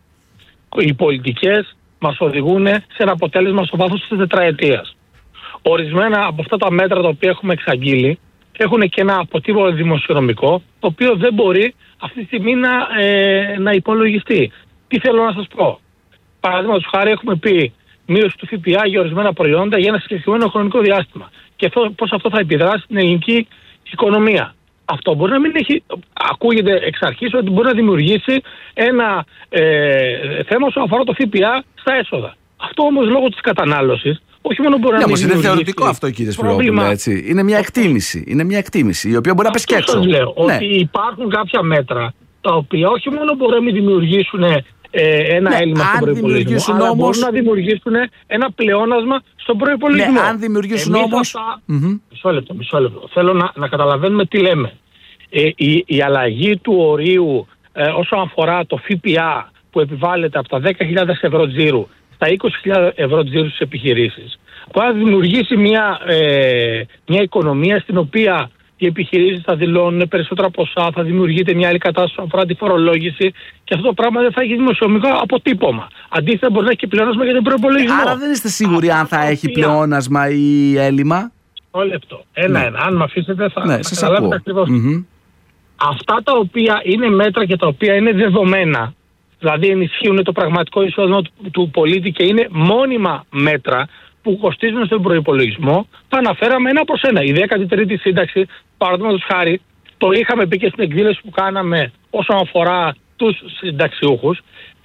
Οι πολιτικές μας οδηγούν σε ένα αποτέλεσμα στο βάθος της τετραετίας. Ορισμένα από αυτά τα μέτρα τα οποία έχουμε εξαγγείλει έχουν και ένα αποτύπωμα δημοσιονομικό, το οποίο δεν μπορεί αυτή τη στιγμή να, ε, να υπολογιστεί. Τι θέλω να σας πω? Παραδείγματος χάρη, έχουμε πει μείωση του ΦΠΑ για ορισμένα προϊόντα για ένα συγκεκριμένο χρονικό διάστημα. Και αυτό, πώς αυτό θα επιδράσει στην ελληνική οικονομία. Αυτό μπορεί να μην έχει, ακούγεται εξ αρχής ότι μπορεί να δημιουργήσει ένα ε, θέμα όσον αφορά το ΦΠΑ στα έσοδα. Αυτό όμως λόγω της κατανάλωσης, όχι μόνο μπορεί να μην είναι θεωρητικό αυτό, κύριε Σπυρόπουλε, έτσι. Είναι μια εκτίμηση. Είναι μια εκτίμηση η οποία μπορεί να πέσει και έξω. Σας λέω ναι. ότι υπάρχουν κάποια μέτρα τα οποία όχι μόνο μπορεί να μην δημιουργήσουν ε, ένα ναι, έλλειμμα στον προϋπολογισμό, αλλά όμως... μπορούν να δημιουργήσουν ένα πλεόνασμα στον προϋπολογισμό. Ναι, αν δημιουργήσουν Εμείς όμως... Αυτά... Mm-hmm. Μισό λεπτό, μισό λεπτό. Θέλω να, να καταλαβαίνουμε τι λέμε. Ε, η, η αλλαγή του ορίου ε, όσον αφορά το ΦΠΑ που επιβάλλεται από τα δέκα χιλιάδες ευρώ τζίρου στα είκοσι χιλιάδες ευρώ τζίρου στις επιχειρήσεις, που θα δημιουργήσει μια, ε, μια οικονομία στην οποία οι επιχειρήσεις θα δηλώνουν περισσότερα ποσά, θα δημιουργείται μια άλλη κατάσταση όσον αφορά τη φορολόγηση και αυτό το πράγμα δεν θα έχει δημοσιονομικό αποτύπωμα. Αντίθετα, μπορεί να έχει και πλεόνασμα για τον προϋπολογισμό. Άρα δεν είστε σίγουροι αν θα έχει οποία... πλεόνασμα ή έλλειμμα? Ένα λεπτό. Ένα-ένα. Ναι. Αν με αφήσετε, θα, ναι, θα καταλάβετε ακριβώς. Mm-hmm. Αυτά τα οποία είναι μέτρα και τα οποία είναι δεδομένα, δηλαδή ενισχύουν το πραγματικό εισόδημα του, του πολίτη και είναι μόνιμα μέτρα που κοστίζουν στον προϋπολογισμό, τα αναφέραμε ένα προς ένα. Η δέκατη τρίτη σύνταξη, παραδείγματος χάρη, το είχαμε πει και στην εκδήλωση που κάναμε όσον αφορά τους συνταξιούχους,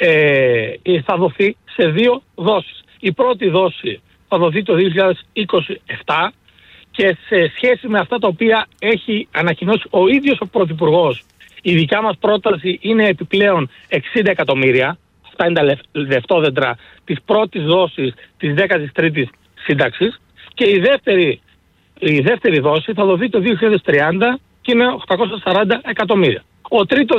ε, θα δοθεί σε δύο δόσεις. Η πρώτη δόση θα δοθεί το δύο χιλιάδες είκοσι επτά και σε σχέση με αυτά τα οποία έχει ανακοινώσει ο ίδιος ο Πρωθυπουργός, η δικιά μας πρόταση είναι επιπλέον εξήντα εκατομμύρια. Αυτά είναι τα λεφτόδεντρα της πρώτης δόσης της δέκατης τρίτης σύνταξης και η δεύτερη, η δεύτερη δόση θα δοθεί το δύο χιλιάδες τριάντα και είναι οκτακόσια σαράντα εκατομμύρια. Ο τρίτος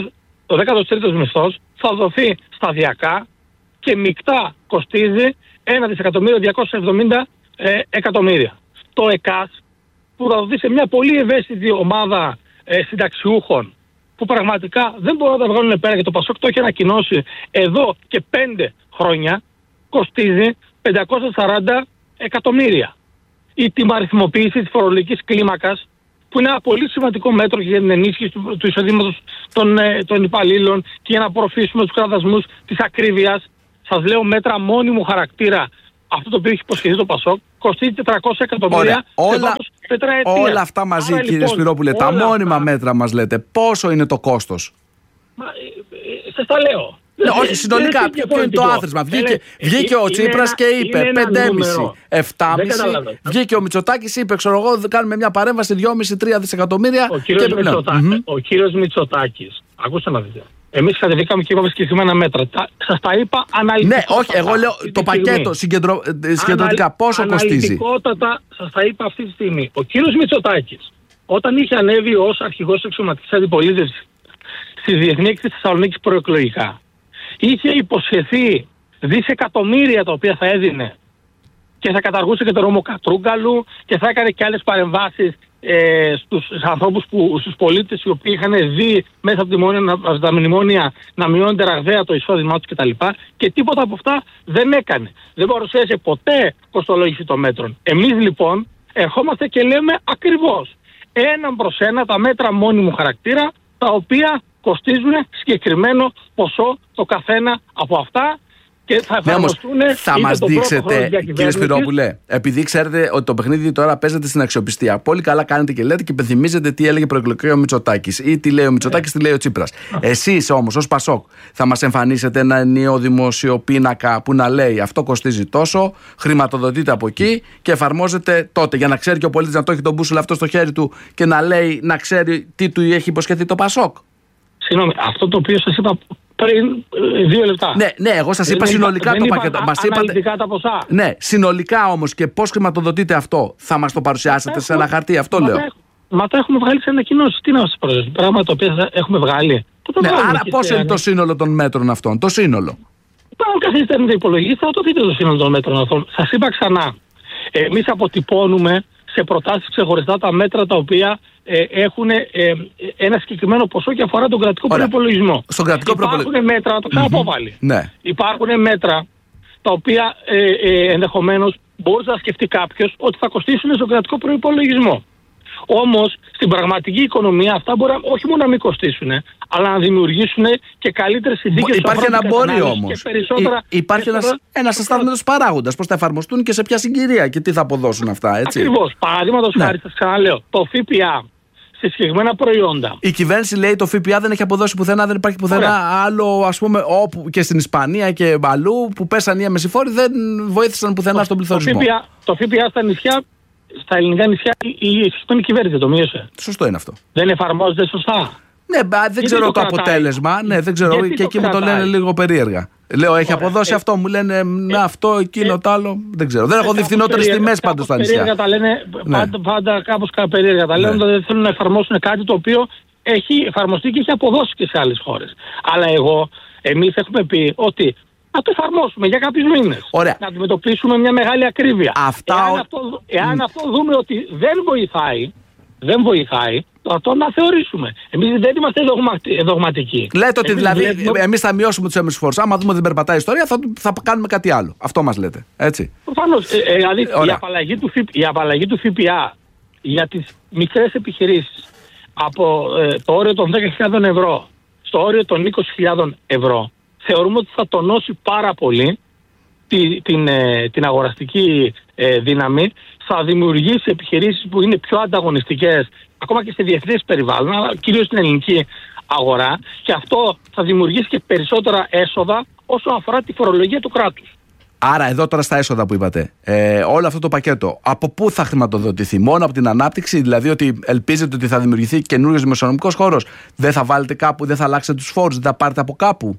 ο δέκατος τρίτος μισθός θα δοθεί σταδιακά και μεικτά κοστίζει ένα δισεκατομμύριο διακόσια εβδομήντα ε, εκατομμύρια. Το ΕΚΑΣ που θα δοθεί σε μια πολύ ευαίσθητη ομάδα ε, συνταξιούχων που πραγματικά δεν μπορούν να τα βγάλουν πέρα, και το ΠΑΣΟΚ το έχει ανακοινώσει εδώ και πέντε χρόνια, κοστίζει πεντακόσια σαράντα εκατομμύρια. Η τιμαριθμοποίηση της φορολογικής κλίμακας, που είναι ένα πολύ σημαντικό μέτρο για την ενίσχυση του, του εισοδήματος των, ε, των υπαλλήλων και για να απορροφήσουμε τους κραδασμούς της ακρίβειας. Σας λέω μέτρα μόνιμου χαρακτήρα. Αυτό το οποίο έχει υποσχεθεί το ΠΑΣΟΚ κοστίζει τετρακόσια εκατομμύρια. Όλα, όλα αυτά μαζί, άρα, κύριε λοιπόν, Σπυρόπουλε, τα μόνιμα αυτά... μέτρα μας λέτε, πόσο είναι το κόστος? Μα, ε, ε, σας τα λέω. Ναι, όχι, συνολικά, ποιο είναι το άθροισμα? Βγήκε, βγήκε ο Τσίπρας και είπε πέντε κόμμα πέντε, επτά κόμμα πέντε. Βγήκε ο Μητσοτάκης, είπε, ξέρω εγώ, κάνουμε μια παρέμβαση δυόμισι με τρία δισεκατομμύρια. Ο κύριος, και... Μητσοτα... mm-hmm. ο κύριος Μητσοτάκης, ακούστε να δείτε. Εμείς κατεβήκαμε και είπαμε συγκεκριμένα μέτρα. Σας τα είπα αναλυτικά. Ναι, όχι, εγώ λέω το πακέτο συγκεντρω... συγκεντρωτικά πόσο κοστίζει. Αναλυτικότατα σας τα είπα αυτή τη στιγμή. Ο κύριος Μητσοτάκης, όταν είχε ανέβει ως αρχηγός εξωματικής αντιπολίτευσης στη Διεθνή Έκθεση Θεσσαλονίκης προεκλογικά, είχε υποσχεθεί δισεκατομμύρια τα οποία θα έδινε και θα καταργούσε και τον νόμο Κατρούγκαλου και θα έκανε και άλλες παρεμβάσεις ε, στους ανθρώπους, που, στους πολίτες οι οποίοι είχαν δει μέσα από, τη μόνια, από τα μνημόνια να μειώνεται ραγδαία το εισόδημά τους κτλ. Και, και τίποτα από αυτά δεν έκανε. Δεν παρουσίασε ποτέ κοστολόγηση των μέτρων. Εμείς λοιπόν ερχόμαστε και λέμε ακριβώς έναν προς ένα τα μέτρα μόνιμου χαρακτήρα, τα οποία κοστίζουν συγκεκριμένο ποσό το καθένα από αυτά και θα εφαρμοστούν. Ναι, θα μας δείξετε, κύριε Σπυρόπουλε, επειδή ξέρετε ότι το παιχνίδι τώρα παίζεται στην αξιοπιστία. Πολύ καλά κάνετε και λέτε και υπενθυμίζετε τι έλεγε προεκλογικά ο Μητσοτάκης ή τι λέει ο Μητσοτάκης, τι λέει ο Τσίπρας. Εσείς όμως ως ΠΑΣΟΚ θα μας εμφανίσετε ένα ενιαίο δημοσιοπίνακα που να λέει αυτό κοστίζει τόσο, χρηματοδοτείται από εκεί και εφαρμόζεται τότε, για να ξέρει και ο πολίτης να το έχει τον μπούσουλα αυτό στο χέρι του και να λέει, να ξέρει τι του έχει υποσχεθεί το ΠΑΣΟΚ. Συγγνώμη, αυτό το οποίο σας είπα πριν δύο λεπτά. Ναι, ναι, εγώ σας είπα συνολικά δεν το είπα, πακέτο. Δεν μας είπα είπατε... τα ποσά. Ναι, συνολικά όμως και πώς χρηματοδοτείτε αυτό, θα μας το παρουσιάσετε σε ένα χαρτί, αυτό μα λέω. Τα, μα τα έχουμε βγάλει σε ανακοινώσεις. Τι να σας παρουσιάσω, πράγματα τα οποία έχουμε βγάλει. Ναι, άρα πώς είναι το σύνολο των μέτρων αυτών, το σύνολο? Όταν καθίσετε να υπολογίσετε, θα το δείτε το σύνολο των μέτρων αυτών. Σας είπα ξανά. Εμείς αποτυπώνουμε σε προτάσεις ξεχωριστά τα μέτρα τα οποία ε, έχουν ε, ένα συγκεκριμένο ποσό και αφορά τον κρατικό προϋπολογισμό. Στον κρατικό Υπάρχουν προπολι... μέτρα, το ξαναπώ πάλι. Ναι. Υπάρχουν μέτρα τα οποία ε, ε, ενδεχομένως μπορεί να σκεφτεί κάποιος ότι θα κοστίσουν στον κρατικό προϋπολογισμό. Όμως στην πραγματική οικονομία αυτά μπορεί όχι μόνο να μην κοστίσουν, αλλά να δημιουργήσουν και καλύτερες συνθήκες. Υπάρχει ένα εμπόριο όμως. Περισσότερα... Υ- υπάρχει περισσότερα... ένας αστάθμητος παράγοντας. Πώς θα εφαρμοστούν και σε ποια συγκυρία και τι θα αποδώσουν αυτά, έτσι. Ακριβώς. Παραδείγματος ναι. χάρη, σας ξαναλέω, το ΦΠΑ σε συγκεκριμένα προϊόντα. Η κυβέρνηση λέει το ΦΠΑ δεν έχει αποδώσει πουθενά, δεν υπάρχει πουθενά Ωραία. άλλο, ας πούμε, όπου και στην Ισπανία και αλλού που πέσαν οι έμεσοι δεν βοήθησαν πουθενά το, στον πληθωρισμό. Το ΦΠΑ, το ΦΠΑ στα νησιά. Στα ελληνικά νησιά η, η, η κυβέρνηση το μείωσε. Σωστό είναι αυτό. Δεν εφαρμόζεται σωστά. Ναι, δεν γιατί ξέρω το, το αποτέλεσμα. Ναι, δεν ξέρω. Γιατί και εκεί μου το λένε λίγο περίεργα. Λέω, έχει Ωραία. αποδώσει ε, αυτό. Μου λένε ε, αυτό, εκείνο, ε, το άλλο. Δεν ξέρω. Δεν έχω δει φθηνότερες τιμές πάντως στα νησιά. Περίεργα τα λένε. Ναι. Πάντα, πάντα κάπως περίεργα τα λένε. Ναι. Δεν θέλουν να εφαρμόσουν κάτι το οποίο έχει εφαρμοστεί και έχει αποδώσει και σε άλλες χώρες. Αλλά εγώ, εμείς έχουμε πει ότι να το εφαρμόσουμε για κάποιους μήνες. Ωραία. Να αντιμετωπίσουμε μια μεγάλη ακρίβεια. Αυτά... Εάν, αυτό, εάν mm. αυτό δούμε ότι δεν βοηθάει, δεν βοηθάει, θα το αναθεωρήσουμε. Εμείς δεν είμαστε δογματικοί. Λέτε ότι εμείς δηλαδή βλέπουμε... εμείς θα μειώσουμε τους έμεσους φόρους. Άμα δούμε ότι δεν περπατάει η ιστορία, θα, θα κάνουμε κάτι άλλο. Αυτό μας λέτε. Έτσι. Προφανώς. Ε, ε, δηλαδή η απαλλαγή, του ΦΠ, η απαλλαγή του ΦΠΑ για τις μικρές επιχειρήσεις από ε, το όριο των δέκα χιλιάδες ευρώ στο όριο των είκοσι χιλιάδες ευρώ, θεωρούμε ότι θα τονώσει πάρα πολύ τη, την, ε, την αγοραστική ε, δύναμη, θα δημιουργήσει επιχειρήσεις που είναι πιο ανταγωνιστικές ακόμα και σε διεθνές περιβάλλον, αλλά κυρίως στην ελληνική αγορά, και αυτό θα δημιουργήσει και περισσότερα έσοδα όσον αφορά τη φορολογία του κράτους. Άρα εδώ τώρα στα έσοδα που είπατε, ε, όλο αυτό το πακέτο, από πού θα χρηματοδοτηθεί? Μόνο από την ανάπτυξη, δηλαδή ότι ελπίζετε ότι θα δημιουργηθεί καινούριος δημοσιονομικός χώρος? Δεν θα βάλετε κάπου, δεν θα αλλάξετε τους φόρους, δεν θα πάρετε από κάπου?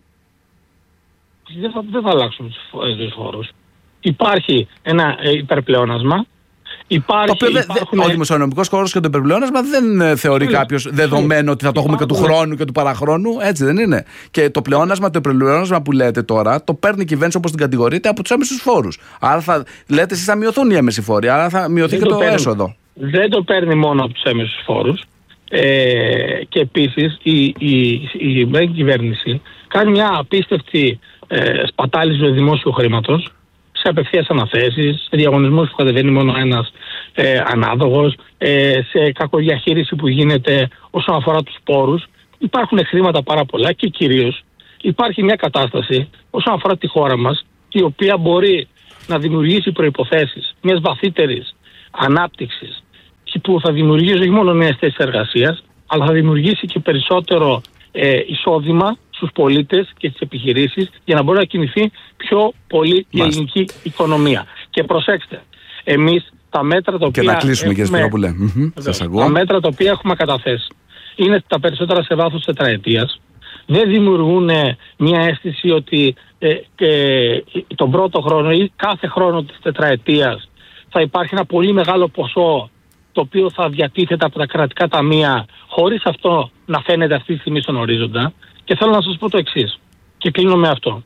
Δεν θα, δεν θα αλλάξουν τους φόρους. Υπάρχει ένα υπερπλεόνασμα Υπάρχει, το οποίο δε, υπάρχουν... Ο δημοσιονομικός χώρος και το υπερπλεόνασμα δεν θεωρεί κάποιος δεδομένο ότι θα το έχουμε και του χρόνου και του παραχρόνου. Έτσι δεν είναι? Και το πλεόνασμα, το υπερπλεόνασμα που λέτε τώρα, το παίρνει η κυβέρνηση όπως την κατηγορείτε από τους έμεσους φόρους. Άρα θα λέτε εσείς θα μειωθούν οι έμεσοι φόροι, άρα θα μειωθεί δεν και το, το έσοδο. Δεν το παίρνει μόνο από τους έμεσους φόρους. Ε, και επίσης η, η, η, η κυβέρνηση κάνει μια απίστευτη ε, σπατάληση του δημόσιου χρήματος σε απευθείας αναθέσεις, σε διαγωνισμούς που κατεβαίνει μόνο ένας ε, ανάδογος, ε, σε κακοδιαχείριση που γίνεται όσον αφορά τους πόρους. Υπάρχουν χρήματα πάρα πολλά και κυρίως υπάρχει μια κατάσταση όσον αφορά τη χώρα μας, η οποία μπορεί να δημιουργήσει προϋποθέσεις μιας βαθύτερης ανάπτυξης που θα δημιουργήσει όχι μόνο νέες θέσεις εργασίας, αλλά θα δημιουργήσει και περισσότερο ε, εισόδημα στους πολίτες και στις επιχειρήσεις για να μπορεί να κινηθεί πιο πολύ η ελληνική οικονομία. Και προσέξτε, εμείς τα μέτρα τα οποία και να κλείσουμε, έχουμε, τα μέτρα τα οποία έχουμε καταθέσει είναι τα περισσότερα σε βάθος τετραετίας. Δεν δημιουργούν μια αίσθηση ότι ε, ε, τον πρώτο χρόνο ή κάθε χρόνο της τετραετίας θα υπάρχει ένα πολύ μεγάλο ποσό το οποίο θα διατίθεται από τα κρατικά ταμεία χωρίς αυτό να φαίνεται αυτή τη στιγμή στον ορίζοντα. Και θέλω να σας πω το εξής και κλείνω με αυτό.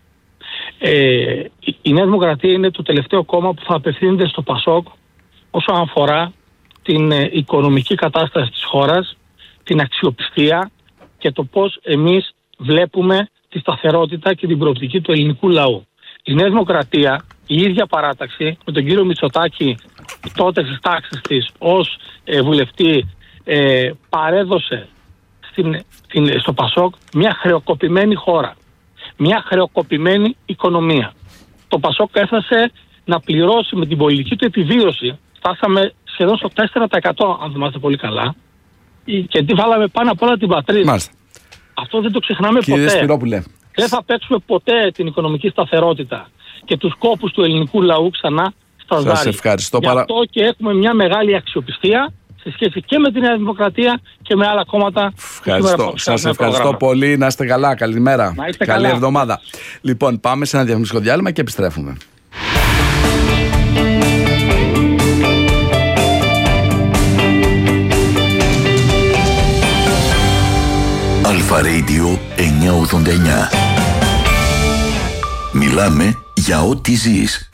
Ε, η Νέα Δημοκρατία είναι το τελευταίο κόμμα που θα απευθύνεται στο ΠΑΣΟΚ όσον αφορά την ε, οικονομική κατάσταση της χώρας, την αξιοπιστία και το πώς εμείς βλέπουμε τη σταθερότητα και την προοπτική του ελληνικού λαού. Η Νέα Δημοκρατία, η ίδια παράταξη με τον κύριο Μητσοτάκη τότε στις τάξεις της ως ε, βουλευτή ε, παρέδωσε στην, στην, στο ΠΑΣΟΚ μια χρεοκοπημένη χώρα, μια χρεοκοπημένη οικονομία. Το ΠΑΣΟΚ έφτασε να πληρώσει με την πολιτική του επιβίωση, φτάσαμε σχεδόν στο τέσσερα τοις εκατό αν θυμάστε πολύ καλά, και τι βάλαμε πάνω απ' όλα την πατρίδα. Μάλιστα. Αυτό δεν το ξεχνάμε Κύριε ποτέ. Σπυρόπουλε. Δεν θα παίξουμε ποτέ την οικονομική σταθερότητα και τους κόπους του ελληνικού λαού ξανά στα ζάρια. Σας ευχαριστώ Γι' πάρα... αυτό και έχουμε μια μεγάλη αξιοπιστία σε σχέση και με τη Νέα Δημοκρατία και με άλλα κόμματα. Ευχαριστώ. Σας ευχαριστώ πρόγραμμα. πολύ. Να είστε καλά. Καλημέρα. Να είστε Καλή καλά. εβδομάδα. Λοιπόν, πάμε σε ένα διαφημιστικό διάλειμμα και επιστρέφουμε. Αλφα Radio εννιακόσια ογδόντα εννιά. Μιλάμε για ό,τι ζεις.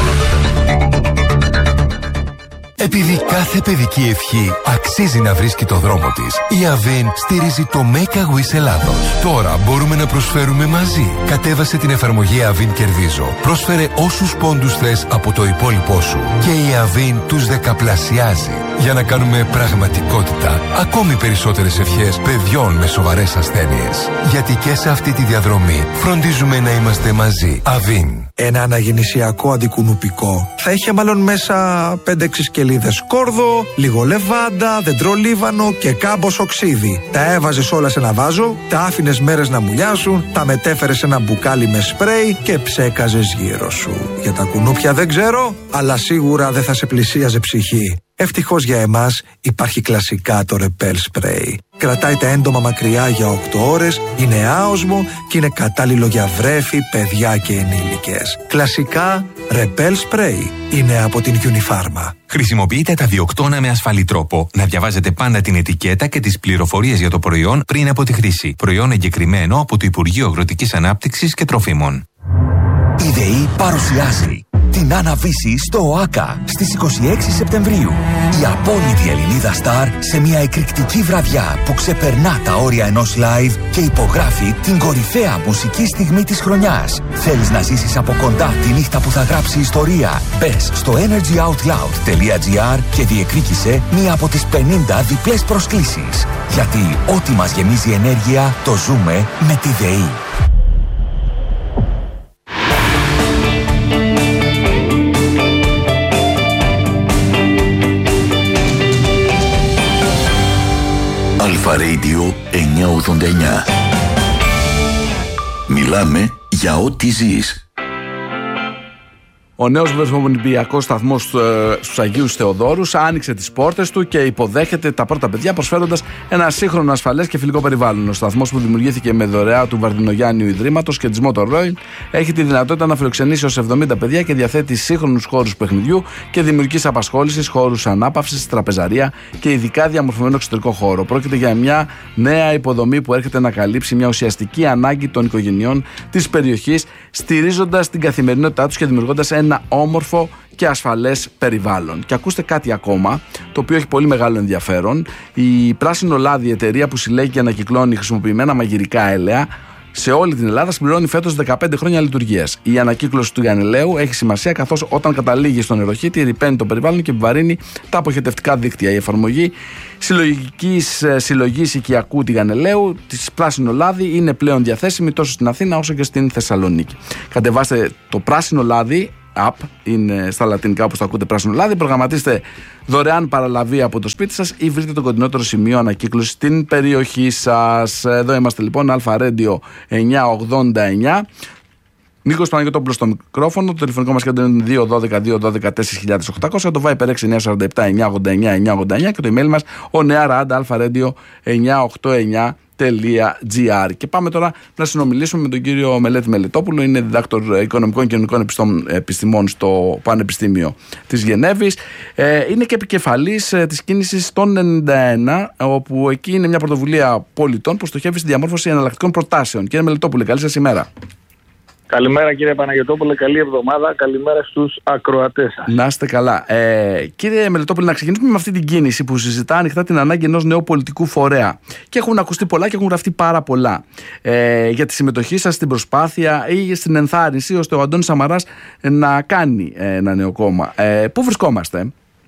Επειδή κάθε παιδική ευχή αξίζει να βρίσκει το δρόμο της, η Αβίν στηρίζει το Make a Wish Ελλάδος. Τώρα μπορούμε να προσφέρουμε μαζί. Κατέβασε την εφαρμογή Αβίν Κερδίζω. Πρόσφερε όσους πόντους θες από το υπόλοιπό σου. Και η Αβίν τους δεκαπλασιάζει. Για να κάνουμε πραγματικότητα ακόμη περισσότερες ευχές παιδιών με σοβαρές ασθένειες. Γιατί και σε αυτή τη διαδρομή φροντίζουμε να είμαστε μαζί. Αβίν. Ένα αναγεννησιακό αντικουνουπικό θα είχε μάλλον μέσα πέντε έξι σκελίδες κόρδο, λίγο λεβάντα, δεντρολίβανο και κάμποσο ξύδι. Τα έβαζες όλα σε ένα βάζο, τα άφηνες μέρες να μουλιάσουν, τα μετέφερες σε ένα μπουκάλι με σπρέι και ψέκαζες γύρω σου. Για τα κουνούπια δεν ξέρω, αλλά σίγουρα δεν θα σε πλησίαζε ψυχή. Ευτυχώς για εμάς υπάρχει κλασικά το Repel Spray. Κρατάει τα έντομα μακριά για οκτώ ώρες, είναι άοσμο και είναι κατάλληλο για βρέφη, παιδιά και ενήλικες. Κλασικά Repel Spray είναι από την Unifarma. Χρησιμοποιείτε τα διοκτώνα με ασφαλή τρόπο. Να διαβάζετε πάντα την ετικέτα και τις πληροφορίες για το προϊόν πριν από τη χρήση. Προϊόν εγκεκριμένο από το Υπουργείο Αγροτικής Ανάπτυξης και Τροφίμων. Η ΔΕΗ παρουσιάζει την Άννα-Βύση στο ΟΑΚΑ στις είκοσι έξι Σεπτεμβρίου. Η απόλυτη Ελληνίδα στάρ σε μια εκρηκτική βραδιά που ξεπερνά τα όρια ενός live και υπογράφει την κορυφαία μουσική στιγμή της χρονιάς. Θέλεις να ζήσεις από κοντά τη νύχτα που θα γράψει ιστορία? Μπες στο energyoutloud.gr και διεκδίκησε μία από τις πενήντα διπλές προσκλήσεις. Γιατί ό,τι μας γεμίζει ενέργεια το ζούμε με τη ΔΕΗ. Αλφα Radio εννιακόσια ογδόντα εννιά. Μιλάμε για ό,τι ζεις. Ο νέος βρεφονιπιακός σταθμός ε, στους Αγίους Θεοδόρους άνοιξε τις πόρτες του και υποδέχεται τα πρώτα παιδιά, προσφέροντας ένα σύγχρονο, ασφαλές και φιλικό περιβάλλον. Ο σταθμός, που δημιουργήθηκε με δωρεά του Βαρδινογιάννιου Ιδρύματος και της Motor Oil, έχει τη δυνατότητα να φιλοξενήσει ως εβδομήντα παιδιά και διαθέτει σύγχρονους χώρους παιχνιδιού και δημιουργικής απασχόλησης, χώρους ανάπαυσης, τραπεζαρία και ειδικά διαμορφωμένο εξωτερικό χώρο. Πρόκειται για μια νέα υποδομή που έρχεται να καλύψει μια ουσιαστική ανάγκη των οικογενειών της περιοχής, στηρίζοντας την καθημερινότητά τους και δημιουργώντας ένα όμορφο και ασφαλές περιβάλλον. Και ακούστε κάτι ακόμα, το οποίο έχει πολύ μεγάλο ενδιαφέρον. Η Πράσινο Λάδι, η εταιρεία που συλλέγει και ανακυκλώνει χρησιμοποιημένα μαγειρικά έλαια σε όλη την Ελλάδα, συμπληρώνει φέτος δεκαπέντε χρόνια λειτουργίας. Η ανακύκλωση του λιανελαίου έχει σημασία, καθώς όταν καταλήγει στον νεροχύτη ρυπαίνει το περιβάλλον και επιβαρύνει τα αποχετευτικά δίκτυα. Η εφαρμογή συλλογικής συλλογής οικιακού τηγανελαίου της Πράσινο Λάδι είναι πλέον διαθέσιμη τόσο στην Αθήνα όσο και στην Θεσσαλονίκη. Κατεβάστε το Πράσινο Λάδι app, είναι στα λατινικά όπως το ακούτε, Πράσινο Λάδι, προγραμματίστε δωρεάν παραλαβή από το σπίτι σας ή βρείτε το κοντινότερο σημείο ανακύκλωση στην περιοχή σας. Εδώ είμαστε λοιπόν, Αλφα Radio εννιακόσια ογδόντα εννιά. Νίκος Παναγιώτοπουλος στο μικρόφωνο, το τηλεφωνικό μας κέντρο είναι δύο ένα δύο δύο ένα δύο τέσσερα χιλιάδες οκτακόσια, το Viper έξι εννιά τέσσερα επτά εννιά ογδόντα εννιά εννιά ογδόντα εννιά και το email μας onearadalfaradio εννιακόσια ογδόντα εννιά τελεία τζι άρ. Και πάμε τώρα να συνομιλήσουμε με τον κύριο Μελέτη Μελετόπουλο. Είναι διδάκτορ οικονομικών και κοινωνικών επιστημών στο Πανεπιστήμιο της Γενέβης. Ε, είναι και επικεφαλής ε, της κίνησης των ενενήντα ένα, όπου εκεί είναι μια πρωτοβουλία πολιτών που στοχεύει στη διαμόρφωση εναλλακτικών προτάσεων. Κύριε Μελετόπουλε, καλή σας ημέρα. Καλημέρα κύριε Παναγιωτόπουλε, καλή εβδομάδα, καλημέρα στους ακροατές σας. Να είστε καλά. Ε, κύριε Μελετόπουλε, να ξεκινήσουμε με αυτή την κίνηση που συζητά ανοιχτά την ανάγκη ενός νέου πολιτικού φορέα. Και έχουν ακουστεί πολλά και έχουν γραφτεί πάρα πολλά ε, για τη συμμετοχή σας στην προσπάθεια ή στην ενθάρρυνση ώστε ο Αντώνης Σαμαράς να κάνει ε, ένα νέο κόμμα. Ε, πού βρισκόμαστε?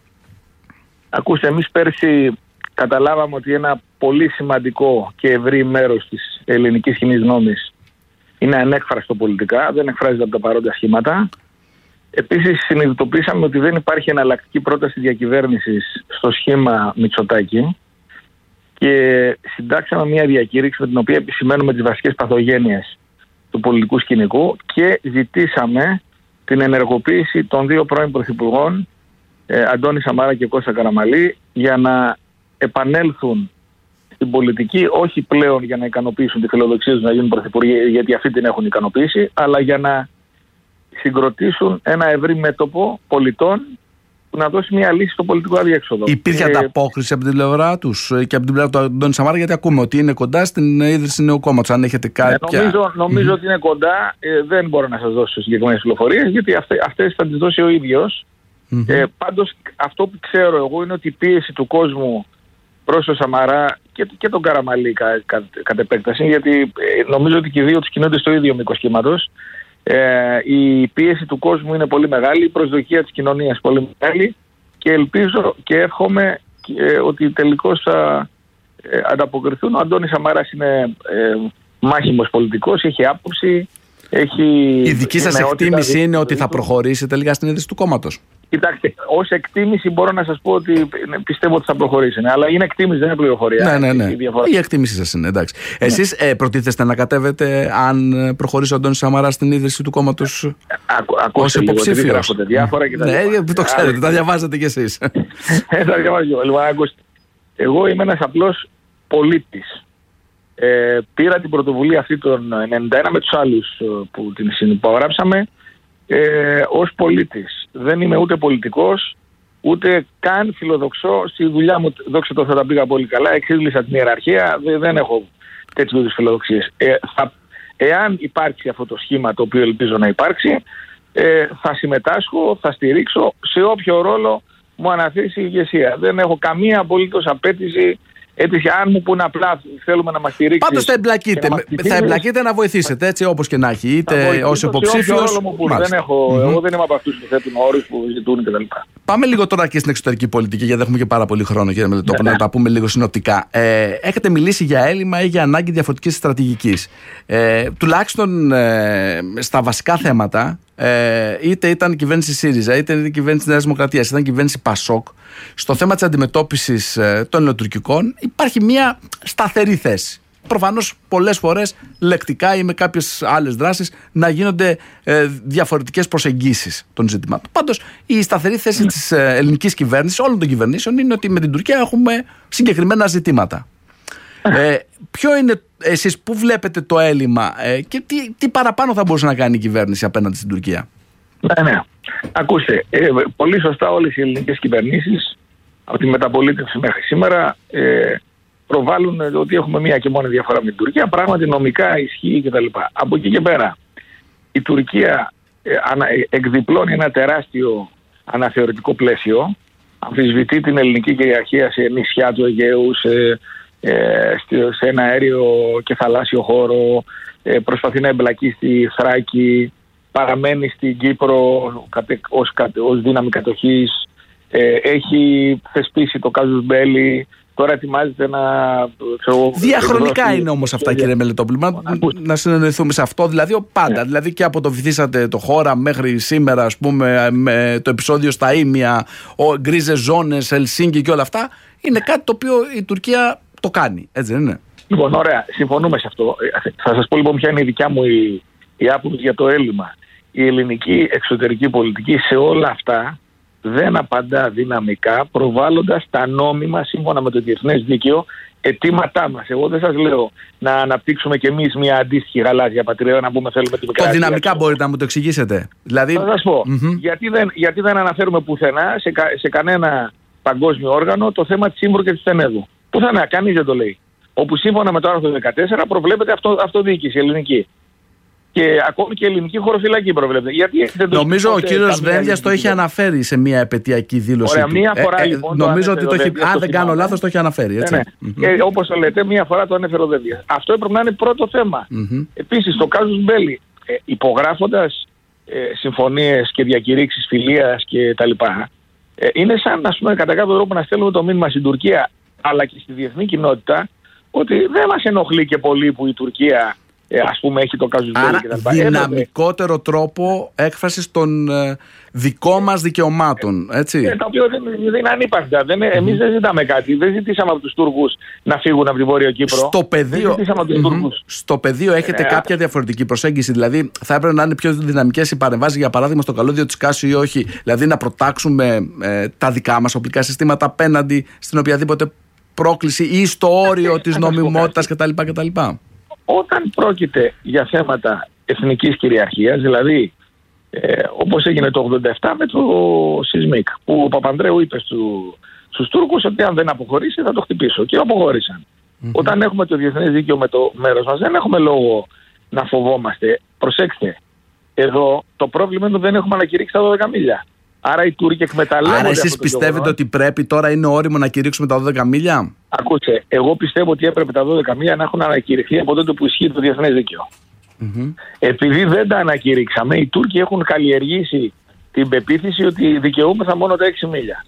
Ακούστε, εμείς πέρσι καταλάβαμε ότι ένα πολύ σημαντικό και ευρύ μέρος της ελληνικής κοινής γνώμης είναι ανέκφραστο πολιτικά, δεν εκφράζεται από τα παρόντα σχήματα. Επίσης, συνειδητοποίησαμε ότι δεν υπάρχει εναλλακτική πρόταση διακυβέρνησης στο σχήμα Μητσοτάκη και συντάξαμε μια διακήρυξη με την οποία επισημαίνουμε τις βασικές παθογένειες του πολιτικού σκηνικού και ζητήσαμε την ενεργοποίηση των δύο πρώην πρωθυπουργών, ε, Αντώνη Σαμάρα και Κώστα Καραμανλή, για να επανέλθουν στην πολιτική, όχι πλέον για να ικανοποιήσουν τη φιλοδοξία τους να γίνουν πρωθυπουργοί, γιατί αυτοί την έχουν ικανοποιήσει, αλλά για να συγκροτήσουν ένα ευρύ μέτωπο πολιτών που να δώσει μια λύση στο πολιτικό αδιέξοδο. Υπήρχε ε, ανταπόκριση από την πλευρά τους και από την πλευρά του Αντώνη Σαμάρα, γιατί ακούμε ότι είναι κοντά στην ίδρυση νέου κόμματος. Αν έχετε κάποια. Ε, νομίζω νομίζω mm-hmm. ότι είναι κοντά. Ε, δεν μπορώ να σας δώσω συγκεκριμένες πληροφορίες, γιατί αυτές, αυτές θα τις δώσει ο ίδιος. Mm-hmm. Ε, πάντως, αυτό που ξέρω εγώ είναι ότι η πίεση του κόσμου προς τον Σαμαρά και, και τον Καραμανλή κα, κα, κατ' επέκταση, γιατί ε, νομίζω ότι και οι δύο τους κινούνται στο ίδιο μήκος κύματος. Ε, η πίεση του κόσμου είναι πολύ μεγάλη, η προσδοκία της κοινωνίας πολύ μεγάλη και ελπίζω και εύχομαι ε, ότι τελικώς θα ε, ανταποκριθούν. Ο Αντώνης Σαμαράς είναι ε, μάχημος πολιτικός, έχει άποψη, έχει... Η δική σας εκτίμηση είναι ότι θα προχωρήσει τελικά στην ίδρυση του κόμματος? Κοιτάξτε, ως εκτίμηση μπορώ να σας πω ότι πιστεύω ότι θα προχωρήσει. Ναι, αλλά είναι εκτίμηση, δεν είναι πληροφορία. Ναι, ναι, ναι. Η, η εκτίμηση σας είναι, εντάξει. Ναι. Εσείς ε, προτίθεστε να κατέβετε αν προχωρήσει ο Αντώνης Σαμαράς στην ίδρυση του κόμματος ως υποψήφιος? Διάφορα και τα ναι, διάφορα. Το ξέρετε, τα διαβάζετε κι εσείς. Τα διαβάζω. Λοιπόν, εγώ είμαι ένας απλός πολίτης. Ε, πήρα την πρωτοβουλία αυτή τον ενενήντα ένα με τους άλλους που την συνυπογράψαμε ε, ως πολίτης. Δεν είμαι ούτε πολιτικός, ούτε καν φιλοδοξώ στη δουλειά μου. Δόξα τω Θεώ, τα πήγα πολύ καλά, εξήλυσα την ιεραρχία, δεν, δεν έχω τέτοιου είδους φιλοδοξίες. Ε, θα, εάν υπάρξει αυτό το σχήμα, το οποίο ελπίζω να υπάρξει, ε, θα συμμετάσχω, θα στηρίξω σε όποιο ρόλο μου αναθέσει η ηγεσία. Δεν έχω καμία απολύτως απέτηση. Έτσι, αν μου πούνε απλά θέλουμε να μας στηρίξει. Πάντως θα εμπλακείτε, να θα εμπλακείτε να βοηθήσετε, έτσι, όπως και να έχει, είτε ως υποψήφιος. Δεν έχω, mm-hmm. Εγώ δεν είμαι από αυτούς που θέτουν όρους που ζητούν κτλ. Πάμε λίγο τώρα και στην εξωτερική πολιτική, γιατί έχουμε και πάρα πολύ χρόνο, κύριε Μελετόπουλο, ναι, να τα πούμε λίγο συνοπτικά. Ε, έχετε μιλήσει για έλλειμμα ή για ανάγκη διαφορετικής στρατηγικής. Ε, τουλάχιστον ε, στα βασικά θέματα. Ε, είτε ήταν κυβέρνηση ΣΥΡΙΖΑ, είτε ήταν κυβέρνηση Νέας Δημοκρατίας, ήταν κυβέρνηση ΠΑΣΟΚ, στο θέμα της αντιμετώπισης ε, των ελληνοτουρκικών υπάρχει μια σταθερή θέση. προφανώς πολλές φορές λεκτικά ή με κάποιες άλλες δράσεις να γίνονται ε, διαφορετικές προσεγγίσεις των ζητημάτων. Πάντως η σταθερή θέση της ε, ελληνικής κυβέρνησης, όλων των κυβερνήσεων, είναι ότι με την Τουρκία έχουμε συγκεκριμένα ζητήματα. Ε, ποιο είναι, εσείς πού βλέπετε το έλλειμμα ε, και τι, τι παραπάνω θα μπορούσε να κάνει η κυβέρνηση απέναντι στην Τουρκία? Ναι, ναι. Ακούστε, ε, πολύ σωστά όλες οι ελληνικές κυβερνήσεις από τη μεταπολίτευση μέχρι σήμερα ε, προβάλλουν ότι έχουμε μία και μόνη διαφορά με την Τουρκία. Πράγματι νομικά ισχύει κτλ. Από εκεί και πέρα η Τουρκία ε, ανα, ε, εκδιπλώνει ένα τεράστιο αναθεωρητικό πλαίσιο, αμφισβητεί την ελληνική κυριαρχία σε νησιά του Αιγαίου, σε, ε, σε ένα αέριο και θαλάσσιο χώρο, ε, προσπαθεί να εμπλακεί στη Θράκη, παραμένει στην Κύπρο ως, ως δύναμη κατοχής, ε, έχει θεσπίσει το κάζους μπέλι, τώρα ετοιμάζεται να... Ξέρω, διαχρονικά εκδώσει... είναι όμως αυτά, κύριε Μελετόπουλο, να, να συνεννοηθούμε σε αυτό, δηλαδή πάντα, yeah. δηλαδή και από το βυθίσατε το χώρα μέχρι σήμερα, ας πούμε, με το επεισόδιο στα Ήμια, γκρίζες ζώνες, Ελσίνκι και όλα αυτά, είναι κάτι το οποίο η Τουρκία το κάνει, έτσι δεν είναι? Λοιπόν, ωραία, συμφωνούμε σε αυτό. Θα σας πω λοιπόν ποια είναι η δικιά μου η, η άποψη για το έλλειμμα. Η ελληνική εξωτερική πολιτική σε όλα αυτά δεν απαντά δυναμικά, προβάλλοντας τα νόμιμα σύμφωνα με το διεθνές δίκαιο αιτήματά μας. Εγώ δεν σας λέω να αναπτύξουμε κι εμείς μια αντίστοιχη γαλάζια πατρίδα, να πούμε θέλουμε τη μικρά. Το δυναμικά μπορείτε να μου το εξηγήσετε? Δηλαδή... Θα σας πω, mm-hmm. γιατί, δεν, γιατί δεν αναφέρουμε πουθενά σε, κα, σε κανένα παγκόσμιο όργανο το θέμα της Σύμβρου και της Τενέδου? Πουθενά, κανείς δεν το λέει. Όπου σύμφωνα με το άρθρο δεκατέσσερα προβλέπεται αυτό, αυτοδιοίκηση ελληνική. Και ακόμη και ελληνική χωροφυλακή προβλέπεται. Γιατί δεν το νομίζω ο κύριος Δένδιας το είχε αναφέρει σε μια επαιτειακή δήλωση. Ωραία, μία φορά ε, λοιπόν. Ε, νομίζω ότι το έχει, αν δεν κάνω λάθος, το έχει αναφέρει. Έτσι. Ναι, ναι. Mm-hmm. Και όπως το λέτε, μία φορά το ανέφερε ο Δένδιας. Αυτό έπρεπε να είναι πρώτο θέμα. Mm-hmm. Επίσης, το κάζους μπέλι, ε, υπογράφοντας ε, συμφωνίες και διακηρύξεις φιλίας κτλ. Ε, είναι σαν, ας πούμε, κατά κάποιο τρόπο να στέλνουμε το μήνυμα στην Τουρκία αλλά και στη διεθνή κοινότητα ότι δεν μας ενοχλεί και πολύ που η Τουρκία. Ε, ας πούμε έχει το κάζους μπέλι και τα λοιπά. Δυναμικότερο Έπρεπε... τρόπο έκφρασης των ε, δικών μας δικαιωμάτων, έτσι. Ε, τα οποία δεν, δεν είναι ανύπαρκτα. Δεν, mm-hmm. Εμείς δεν ζητάμε κάτι. Δεν ζητήσαμε από τους Τούρκους να φύγουν από την Βόρεια Κύπρο. Στο πεδίο, mm-hmm. Στο πεδίο έχετε ε, κάποια διαφορετική προσέγγιση. Δηλαδή θα έπρεπε να είναι πιο δυναμικές οι παρεμβάσεις, για παράδειγμα στο καλώδιο της Κάσου ή όχι. Δηλαδή να προτάξουμε ε, τα δικά μας οπλικά συστήματα απέναντι στην οποιαδήποτε πρόκληση ή στο όριο της νομιμότητας κτλ. κτλ. Όταν πρόκειται για θέματα εθνικής κυριαρχίας, δηλαδή ε, όπως έγινε το ογδόντα επτά με το Σισμίκ, που ο Παπανδρέου είπε στου, στους Τούρκους ότι αν δεν αποχωρήσει θα το χτυπήσω, και αποχώρησαν. Mm-hmm. Όταν έχουμε το διεθνές δίκαιο με το μέρος μας, δεν έχουμε λόγο να φοβόμαστε. Προσέξτε, εδώ το πρόβλημα είναι ότι δεν έχουμε ανακηρύξει τα δώδεκα μίλια. Άρα οι Τούρκοι εκμεταλλεύονται. Άρα εσείς πιστεύετε γεγονός. Ότι πρέπει τώρα είναι όριμο να κηρύξουμε τα δώδεκα μίλια? Ακούστε, εγώ πιστεύω ότι έπρεπε τα δώδεκα μίλια να έχουν ανακηρυχθεί από τότε που ισχύει το διεθνές δίκαιο. Mm-hmm. Επειδή δεν τα ανακηρύξαμε, οι Τούρκοι έχουν καλλιεργήσει την πεποίθηση ότι δικαιούμεθα μόνο τα έξι μίλια.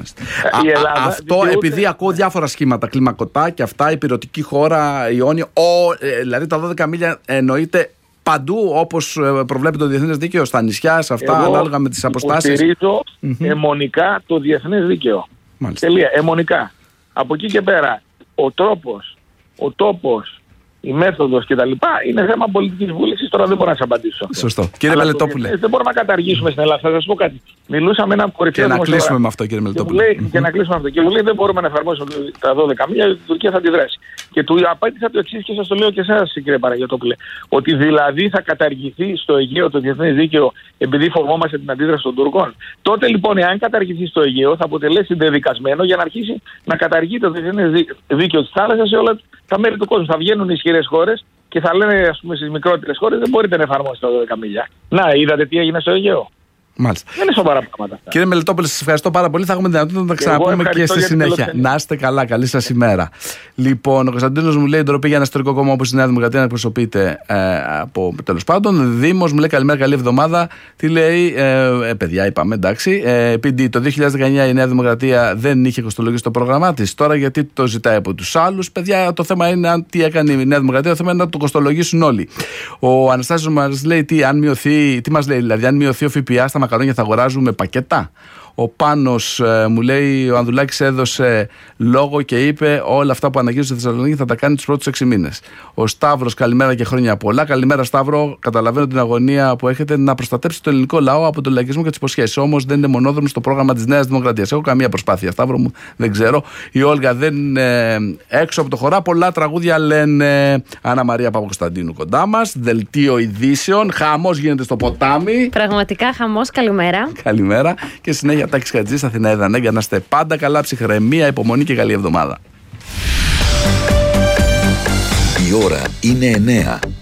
Η Ελλάδα αυτό δικαιούται... επειδή ακούω διάφορα σχήματα, κλιμακωτά και αυτά, υπηρετική χώρα, Ιόνιο, ο, ε, δηλαδή τα δώδεκα μίλια εννοείται παντού όπως προβλέπει το διεθνές δίκαιο, στα νησιά, σε αυτά, εγώ ανάλογα με τις αποστάσεις. Εγώ υποστηρίζω mm-hmm. αιμονικά το διεθνές δίκαιο. Μάλιστα. Τελεία, αιμονικά. Από εκεί και πέρα, ο τρόπος, ο τόπος, η μέθοδος κτλ. Είναι θέμα πολιτικής βούλησης. Τώρα δεν μπορώ να σας απαντήσω. Σωστό. Κύριε Μελετόπουλε. Δεν μπορούμε να καταργήσουμε στην Ελλάδα. Θα σας πω κάτι. Μιλούσα με έναν κορυφαίο. Και να κλείσουμε με αυτό, κύριε Μελετόπουλε. Και, mm-hmm. και να κλείσουμε με αυτό. Και μου λέει δεν μπορούμε να εφαρμόσουμε τα δώδεκα μίλια, γιατί η Τουρκία θα αντιδράσει. Και του απάντησα το εξής και σας το λέω και εσάς, κύριε Παναγιωτόπουλε. Ότι δηλαδή θα καταργηθεί στο Αιγαίο το διεθνές δίκαιο επειδή φοβόμαστε την αντίδραση των Τουρκών. Τότε λοιπόν, εάν καταργηθεί στο Αιγαίο, θα αποτελέσει δεδικασμένο για να αρχίσει να καταργεί το διεθνές δίκαιο της θάλασσας σε όλα τα μέρη του κόσμου. Θα βγαίνουν ισχυρές χώρες και θα λένε, ας πούμε, στις μικρότερες χώρες δεν μπορείτε να εφαρμόσετε τα δώδεκα μίλια. Να, είδατε τι έγινε στο Αιγαίο. Μάλιστα. Δεν είναι σοβαρά πράγματα. Κύριε Μελετόπουλε, σας ευχαριστώ πάρα πολύ. Θα έχουμε δυνατότητα να τα ξαναπούμε και στη συνέχεια. Να είστε καλά. Καλή σας ημέρα. Λοιπόν, ο Κωνσταντίνος μου λέει: ντροπή για ένα ιστορικό κόμμα όπως η Νέα Δημοκρατία να εκπροσωπείται ε, από τέλος πάντων. Δήμος μου λέει: καλημέρα, καλή εβδομάδα. Τι λέει, ε, ε, παιδιά, είπαμε, εντάξει. Ε, επειδή το δύο χιλιάδες δεκαεννιά η Νέα Δημοκρατία δεν είχε κοστολογήσει το πρόγραμμά της. Τώρα γιατί το ζητάει από τους άλλους. Παιδιά, το θέμα είναι αν τι έκανε η Νέα Δημοκρατία. Το θέμα είναι να το κοστολογήσουν όλοι. Ο Αναστάσιος μας λέει: τι, αν μειωθεί, τι μας λέει, δηλαδή, αν μειωθεί ο ΦΠΑ στα μακαρόνια θα αγοράζουμε πακέτα. Ο Πάνος ε, μου λέει: ο Ανδουλάκης έδωσε λόγο και είπε όλα αυτά που αναγγείλει στη Θεσσαλονίκη θα τα κάνει τους πρώτους έξι μήνες. Ο Σταύρος, καλημέρα και χρόνια πολλά. Καλημέρα, Σταύρο. Καταλαβαίνω την αγωνία που έχετε να προστατέψετε το ελληνικό λαό από τον λαϊκισμό και τις υποσχέσεις. Όμως δεν είναι μονόδρομο στο πρόγραμμα της Νέας Δημοκρατίας. Έχω καμία προσπάθεια, Σταύρο μου, δεν ξέρω. Η Όλγα δεν ε, έξω από το χωρά. Πολλά τραγούδια λένε. Άννα Μαρία Παπακοσταντίνου κοντά μας. Δελτίο ειδήσεων. Χαμός γίνεται στο ποτάμι. Πραγματικά χαμός, καλημέρα. Καλημέρα. Και συνέχεια Τάκης Χατζής, Αθηναίδα Νέγκα. Να είστε πάντα καλά, ψυχραιμία, υπομονή και καλή εβδομάδα. Η ώρα είναι εννέα.